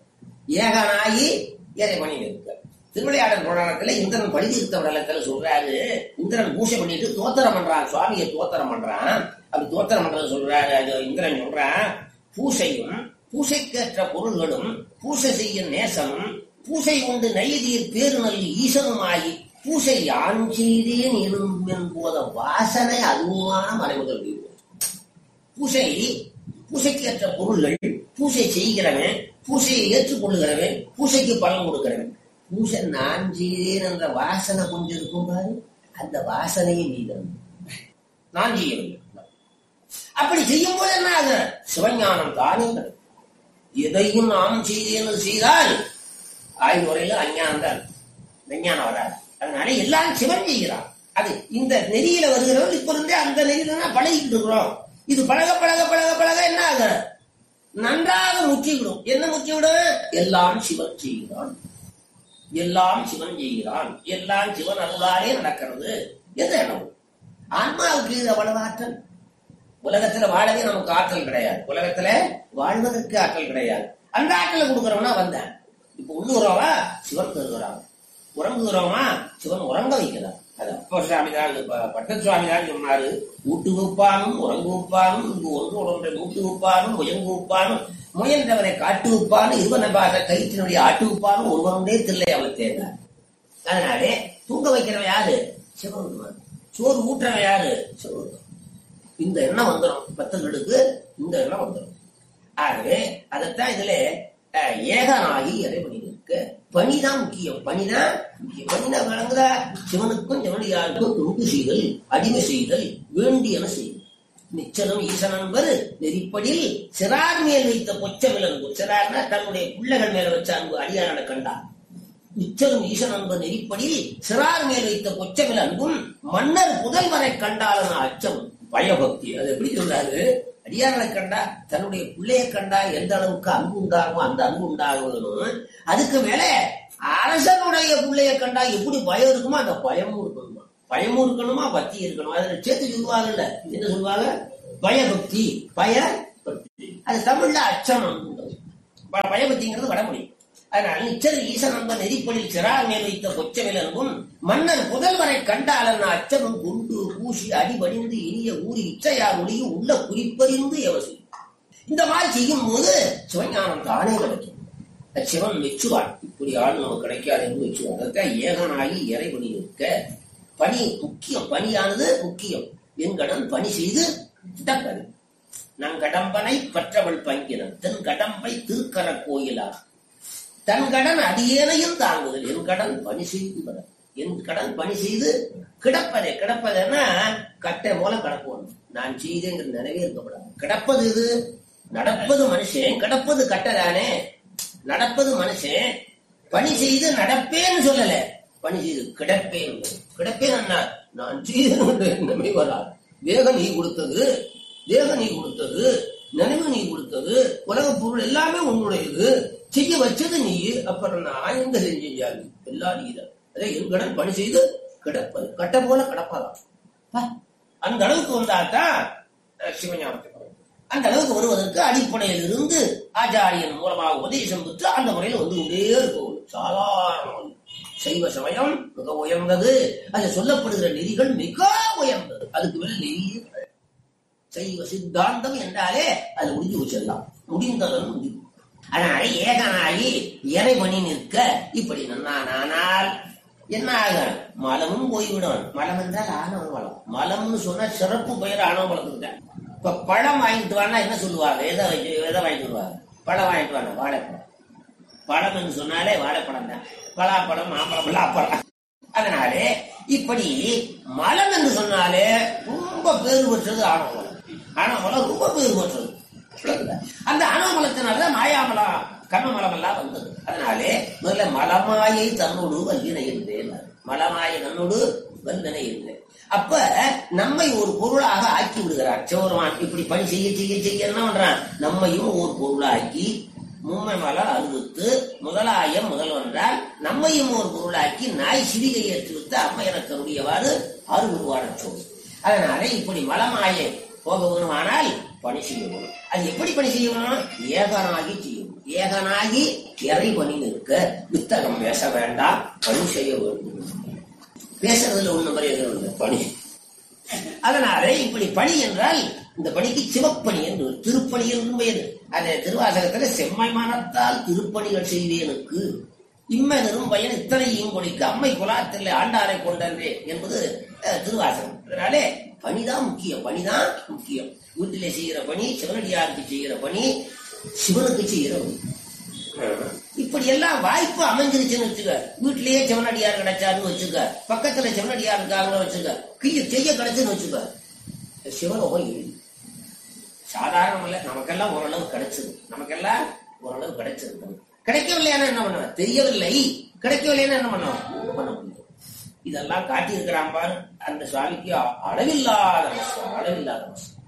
நிற்க. திருவிளையாடல் புராணத்துல இந்திரன் படுதி இருக்க இடத்துல சொல்றாரு, இந்திரன் பூசை பண்ணிட்டு தோத்திரம் பண்றான், சுவாமியை தோத்திரம் பண்றான். அப்படி தோத்திரம் பண்றது சொல்றாரு. அது இந்திரன் சொல்றான், பூசையும் பூசைக்கேற்ற பொருள்களும் பூசை செய்ய நேசமும் பூசை உண்டு நெய்தீர் பேருநல் ஈசனுமாகி பூசை யான் செய்தேன் என்போத வாசனை அதுவான மறைமுதல். பூசைக்கேற்ற பொருள்கள், பூசை செய்கிறவன், பூசையை ஏற்றுக்கொள்ளுகிறவன், பூசைக்கு பலன் கொடுக்கிறவன். பூசை நான் செய்தேன் என்ற வாசனை கொஞ்சம் இருக்கும் பாரு, அந்த வாசனையை நீதான் நான் செய்யவில்லை. அப்படி செய்யும் போது என்ன ஆகுது? சிவஞானம் தானே கிடைக்கும். எதையும் நாம் செய்தேன்னு செய்தால் ஆய்வு முறையில அஞ்ஞானம் தான், விஞ்ஞானம் வராது. அதனால எல்லாரும் சிவன் செய்கிறான். அது இந்த நெறியில வருகிறவர்கள் இப்ப இருந்தே அந்த நெறியில பழகிட்டு இருக்கிறோம். இது பழக என்ன ஆகுது? நன்றாக முற்றிவிடும். என்ன முற்றிவிடும்? எல்லாம் சிவன் செய்கிறான், எல்லாம் சிவன் செய்கிறான், எல்லாம் சிவன் அருளாலே நடக்கிறது என்று எண்ணம். ஆன்மாவுக்கு இது அவ்வளவு ஆற்றல். உலகத்துல வாழவே நமக்கு ஆற்றல் கிடையாது, உலகத்துல வாழ்வதற்கு ஆற்றல் கிடையாது. அந்த ஆற்றலை கொடுக்கறவனா வந்தேன். இப்ப உள்ளுறவா சிவன் தருகிறான், உறங்குகிறோமா சிவன் உறங்க வைக்கிறார். அது அப்ப சுவாமிதான் பட்ட சுவாமிதான் சொன்னாரு, ஊட்டு வைப்பானும் உறங்கு வைப்பானும் இங்கு ஒன்று ஒன்றை மூட்டு வைப்பானும் முயங்கு வைப்பானும் முயன்றவரை காட்டு வைப்பானும் இருவனை பாக கயிற்றினுடைய ஆட்டு வைப்பானும் ஒருவனுடைய தில்லை அவள் தேர்ந்தார். அதனாலே தூங்க வைக்கிறவன் யாரு? சிவன். சோறு ஊட்டுறவன் யாரு? சிவன். இந்த எண்ணம் வந்துடும் பக்தர்களுக்கு, இந்த எண்ணம் வந்துடும். ஆகவே அதைத்தான் இதுல ஏகனாகி இறைவனி இருக்க பணிதான் முக்கியம். பணிதான் முக்கியம். பணினா வழங்குதா? சிவனுக்கும் சிவனடியாருக்கும் தொண்டு செய்தல், அடிமை செய்தல், வேண்டியன செய்தல். நிச்சலம் ஈசன் என்பது நெறிப்படில் சிறார் மேல் வைத்த பொச்ச விலங்கு. சிறார்னா தன்னுடைய பிள்ளைகள் மேல வச்ச அன்பு அடியாரனை கண்டார். நிச்சலம் ஈசன் என்பது நெறிப்படில் சிறார் மேல் வைத்த பொச்ச விலங்கும் மன்னர் புதல்வரை கண்டாலும் அச்சம் பயபக்தி. அது எப்படி சொல்றாரு? அடியாரனை கண்டா, தன்னுடைய பிள்ளையை கண்டா எந்த அளவுக்கு அன்பு உண்டாகும் அந்த அன்பு உண்டாகணும். அதுக்கு மேல அரசனுடைய பிள்ளையை கண்டா எப்படி பயம் இருக்குமோ அந்த பயமும் இருக்கணுமா, பயமும் இருக்கணுமா, பக்தி இருக்கணும். அதுல சேர்த்து சொல்லுவாங்கல்ல, என்ன சொல்லுவாங்க? பயபக்தி, பயபக்தி. அது தமிழ்ல அச்சம். பயபக்திங்கிறது வடமொழி. அதனால நிச்சல் ஈசன் என்ப நெறிப்படில் சிறார் மேல் வைத்த கொச்ச விலங்கும் மன்னர் புதல்வரை கண்டாலன் அச்சமும் குண்டு பூசி அடிபடிந்து இனிய ஊறி இச்சையார் ஒளியும் உள்ள குறிப்பறிந்து எவசி. இந்த மாதிரி செய்யும் போது சிவஞானம் தானே கிடைக்கும். சிவன் மெச்சுவான். இப்படி ஆள் நமக்கு கிடைக்காது என்று மெச்சுவான். அதற்காக ஏகனாகி இறைவனி இருக்க பணி முக்கியம். பணியானது முக்கியம். என் கடன் பணி செய்து திட்டப்பது. நம் கடம்பனை பற்றவள் பங்கினன் தென் கடம்பை திருக்கர கோயிலார் தன் கடன் அடியேனையும் தாங்குதல். என் கடன் பணி செய்து வர, என் கடன் பணி செய்து கிடப்பதே. கிடப்பதுன்னா கட்டை போல கிடப்போம். நான் செய்தேங்கிற நினைவே இருக்கப்படாது. கிடப்பது இது, நடப்பது மனுஷன், கிடப்பது கட்டதானே. நடப்பது மனுஷன், பணி செய்து நடப்பேன்னு சொல்லல, பணி செய்து கிடப்பேன். கிடப்பேன் நான் செய்தேன் எண்ணமே வராது. வேகம் நீ கொடுத்தது, தேகம் நீ கொடுத்தது, நினைவு நீ கொடுத்தது, உலக பொருள் எல்லாமே உன்னுடையது, செய்ய வச்சது நீ. அப்புறம் நான் எங்க செஞ்சாரு? எல்லாம் நீதான். அதே என் கடன் பணி செய்து கிடப்பது, கட்ட போல கிடப்பதான். அந்த அளவுக்கு வந்தாதான் சிவஞானத்தை. அந்த அளவுக்கு வருவதற்கு அடிப்படையில் இருந்து ஆச்சாரியன் மூலமாக உபதேசம் பெற்று அந்த முறையில் வந்து கொண்டே இருக்கும். சாதாரண சைவ சமயம் மிக உயர்ந்தது. அது சொல்லப்படுகிற நெறிகள் மிக உயர்ந்தது. அதுக்கு மேல நெறியே கிடையாது. சைவ சித்தாந்தம் என்றாலே அது முடிஞ்சு வச்சிடலாம், முடிந்ததும் முடிவு. அதனால ஏகனாகி இறைவனி நிற்க இப்படி நன்னானால் என்ன ஆக? மலமும் போய்விடும். மலம் என்றால் ஆணவ மலம். மலம்னு சொன்னா சிறப்பு பெயர் ஆணவ மலத்துக்கு. இப்ப பழம் வாங்கிட்டு வானா என்ன சொல்லுவாங்க? எதை வாங்கிட்டு வருவாங்க? பழம் வாங்கிட்டு வாங்க, வாழைப்பழம். பழம் என்று சொன்னாலே வாழைப்பழம் தான். பலாப்பழம், மாம்பழம், பலாப்பழம். அதனாலே இப்படி மலம் என்று சொன்னாலே ரொம்ப பேறு பெற்றது ஆணவ மலம். ஆணவ மலம் ரொம்ப பேறு பெற்றது. அந்த அணுமலத்தினால்தான் மாயாமலம், கர்மமலம் எல்லாம் வந்தது. அதனாலே முதல்ல மலமாயை தன்னோடு வல்வினை என்றேன். மலமாயை தன்னோடு வல்வினை என்றேன். அப்ப நம்மை ஒரு பொருளாக ஆக்கி விடுகிறார் சிவருமான். இப்படி பணி செய்ய செய்ய செய்ய என்ன பண்றான்? நம்மையும் ஒரு பொருளாக்கி மும்மை மலம் அறுவித்து முதலாயம் முதல்வென்றால் நம்மையும் ஒரு பொருளாக்கி நாய் சிவிகை ஏற்றி விட்டு அம்மை எனக்கு உடையவாறு அருள்வான சொல். அதனால இப்படி மலமாயை போக வேணுமானால் பணி செய்யணும். அது எப்படி பணி செய்யணும்? ஏகனாகி செய்யணும். ஏகனாகி இறைவனி நிற்க வித்தகம் பேச வேண்டாம், பணி செய்ய வேண்டும். பேசுறதுல ஒண்ணு மரியாதை பணி. அதனால இப்படி பணி என்றால் இந்த பணிக்கு சிவப்பணி என்று திருப்பணி என்று பெயர். அந்த திருவாசகத்துல செம்மை மனத்தால் திருப்பணிகள் செய்வேனுக்கு இம்மைதரும் பயன் இத்தனையும் கொடுக்க அம்மை குலாத்தில் ஆண்டாரை கொண்டன்றே என்பது திருவாசகம். அதனாலே பணிதான் முக்கியம். பணிதான் முக்கியம். வீட்டிலே செய்கிற பணி, சிவனடியாருக்கு செய்கிற பணி, சிவனுக்கு செய்கிற பணி. இப்படி எல்லாம் வாய்ப்பு அமைஞ்சிருச்சுன்னு வச்சுக்க. வீட்டிலேயே சிவனடியார் கிடைச்சாருன்னு வச்சுக்க, பக்கத்துல சிவனடியார் இருக்காங்கன்னு வச்சுக்க, செய்ய கிடைச்சுன்னு வச்சுக்க, சிவலோகம் இல்லை. சாதாரணம் இல்ல, நமக்கெல்லாம் ஓரளவு கிடைச்சது. நமக்கெல்லாம் ஓரளவு கிடைச்சிருக்கு. கிடைக்கவில்லையான என்ன பண்ணுவேன்? தெரியவில்லை. கிடைக்கவில்லைன்னா என்ன பண்ணுவோம்? பண்ண முடியும். இதெல்லாம் காட்டி இருக்கிறான் பாரு அந்த சுவாமிக்கு. அளவில்லாத அளவில்லாத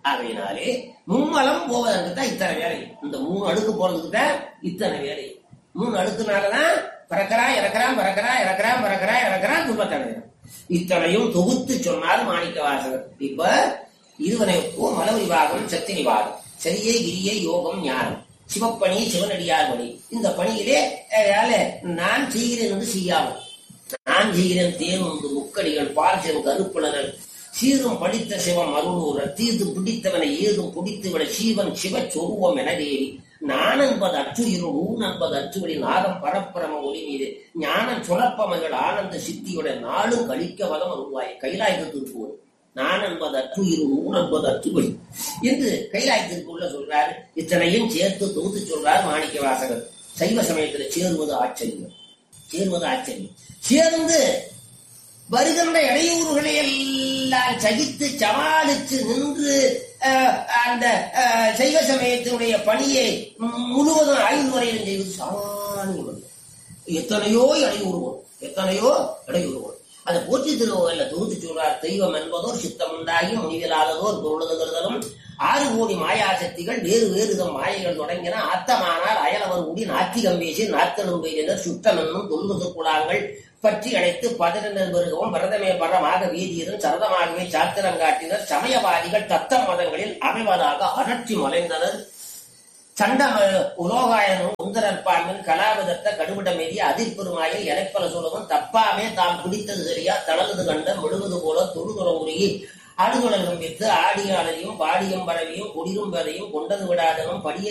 ஆகையினாலே மும்மலம் போவதற்கு தான் இத்தனை வேலை. இந்த 3 அடுக்கு போறதுக்கு தான் இத்தனை வேலை. 3 அடுக்குனாலதான் பிறக்கிறான் இறக்கிறான் பிறக்கிறான் இறக்கிறான் பிறக்கிறான் இறக்கிறான் துன்பத்தடைகிறான். இத்தனையும் தொகுத்து சொன்னால் மாணிக்க வாசகர். இப்ப இதுவனைக்கோ மல விவாகம் சக்தி நிவாகம் சரியை கிரியை யோகம் ஞானம் சிவப்பணி சிவனடியார் பணி. இந்த பணியிலே நான் செய்கிறேன் என்று செய்யாமல் நான் செய்கிறேன் தேன் உண்டு முக்கடிகள் பால் சென் கருப்புணர்கள் சீரும் படித்த சிவம் அருளூரர் தீர்த்து பிடித்தவனை ஏதும் பிடித்துவிட சீவன் சிவ சொருவம் என தேவி நான் என்பது அற்றுயிரும் ஊன் என்பது அற்றுவழி நாகம் பரப்பிரம ஒளி மீது ஞானம் சுழப்பமகள் ஆனந்த சித்தியுடன் நாளும் கழிக்க வதம் உருவாய் கைலாயத்திற்கு போய் நான் என்பது அற்றுயிரும் ஊன் என்பது அற்றுவழி என்று கைலாயத்திற்குள்ள சொல்றாரு. இத்தனையும் சேர்த்து தொகுத்து சொல்றார் மாணிக்க வாசகர். சைவ சமயத்தில் சேர்வது ஆச்சரியம். சேர்ந்து வருகின்ற இடையூறுகளை எல்லாம் சகித்து சமாளித்து நின்று அந்த சைவ சமயத்தினுடைய பணியை முழுவதும் ஆய்வு முறையில் செய்வது சாமானியம். எத்தனையோ இடையூறுவோம் அதை போற்றி திருவோகல்ல தொகுத்து சொல்றார். தெய்வம் என்பதோர் சித்தம் உண்டாகி முடிவிலாததோர் பொருளுதலும் 6 கோடி மாயாசக்திகள் வேறு வேறுதம் மாயைகள் தொடங்கின ஆத்தமானார் அயலவர் கூடி நாத்திகம் பேசி நாத்தலும் பெய்தனர் சுத்தம் என்னும் தொல்லுது குழாங்கள் பற்றி அழைத்து 11 பெருகவும் பரதமே பரமாக வீதியரும் சரதமாகவே சாத்திரங்காட்டினர். சமயவாதிகள் தத்தம் மதங்களில் அமைவதாக அகற்றி மலைந்தனர். சண்ட உலோகாயனும் உந்தரற்பான்மின் கலாபதத்த கடுவிட மீறிய அதிர்பெருமாயில் எனப்பல சொல்லவும் தப்பாமே தாம் பிடித்தது சரியா தளர்ந்து கண்ட முழுவது போல தொழுதுற உருகி ஆடுகுழல் கம்பித்து ஆடியாளையும் பாடியும் பரவியும் குடிரும் வரையும் கொண்டது விடாதனும் படிய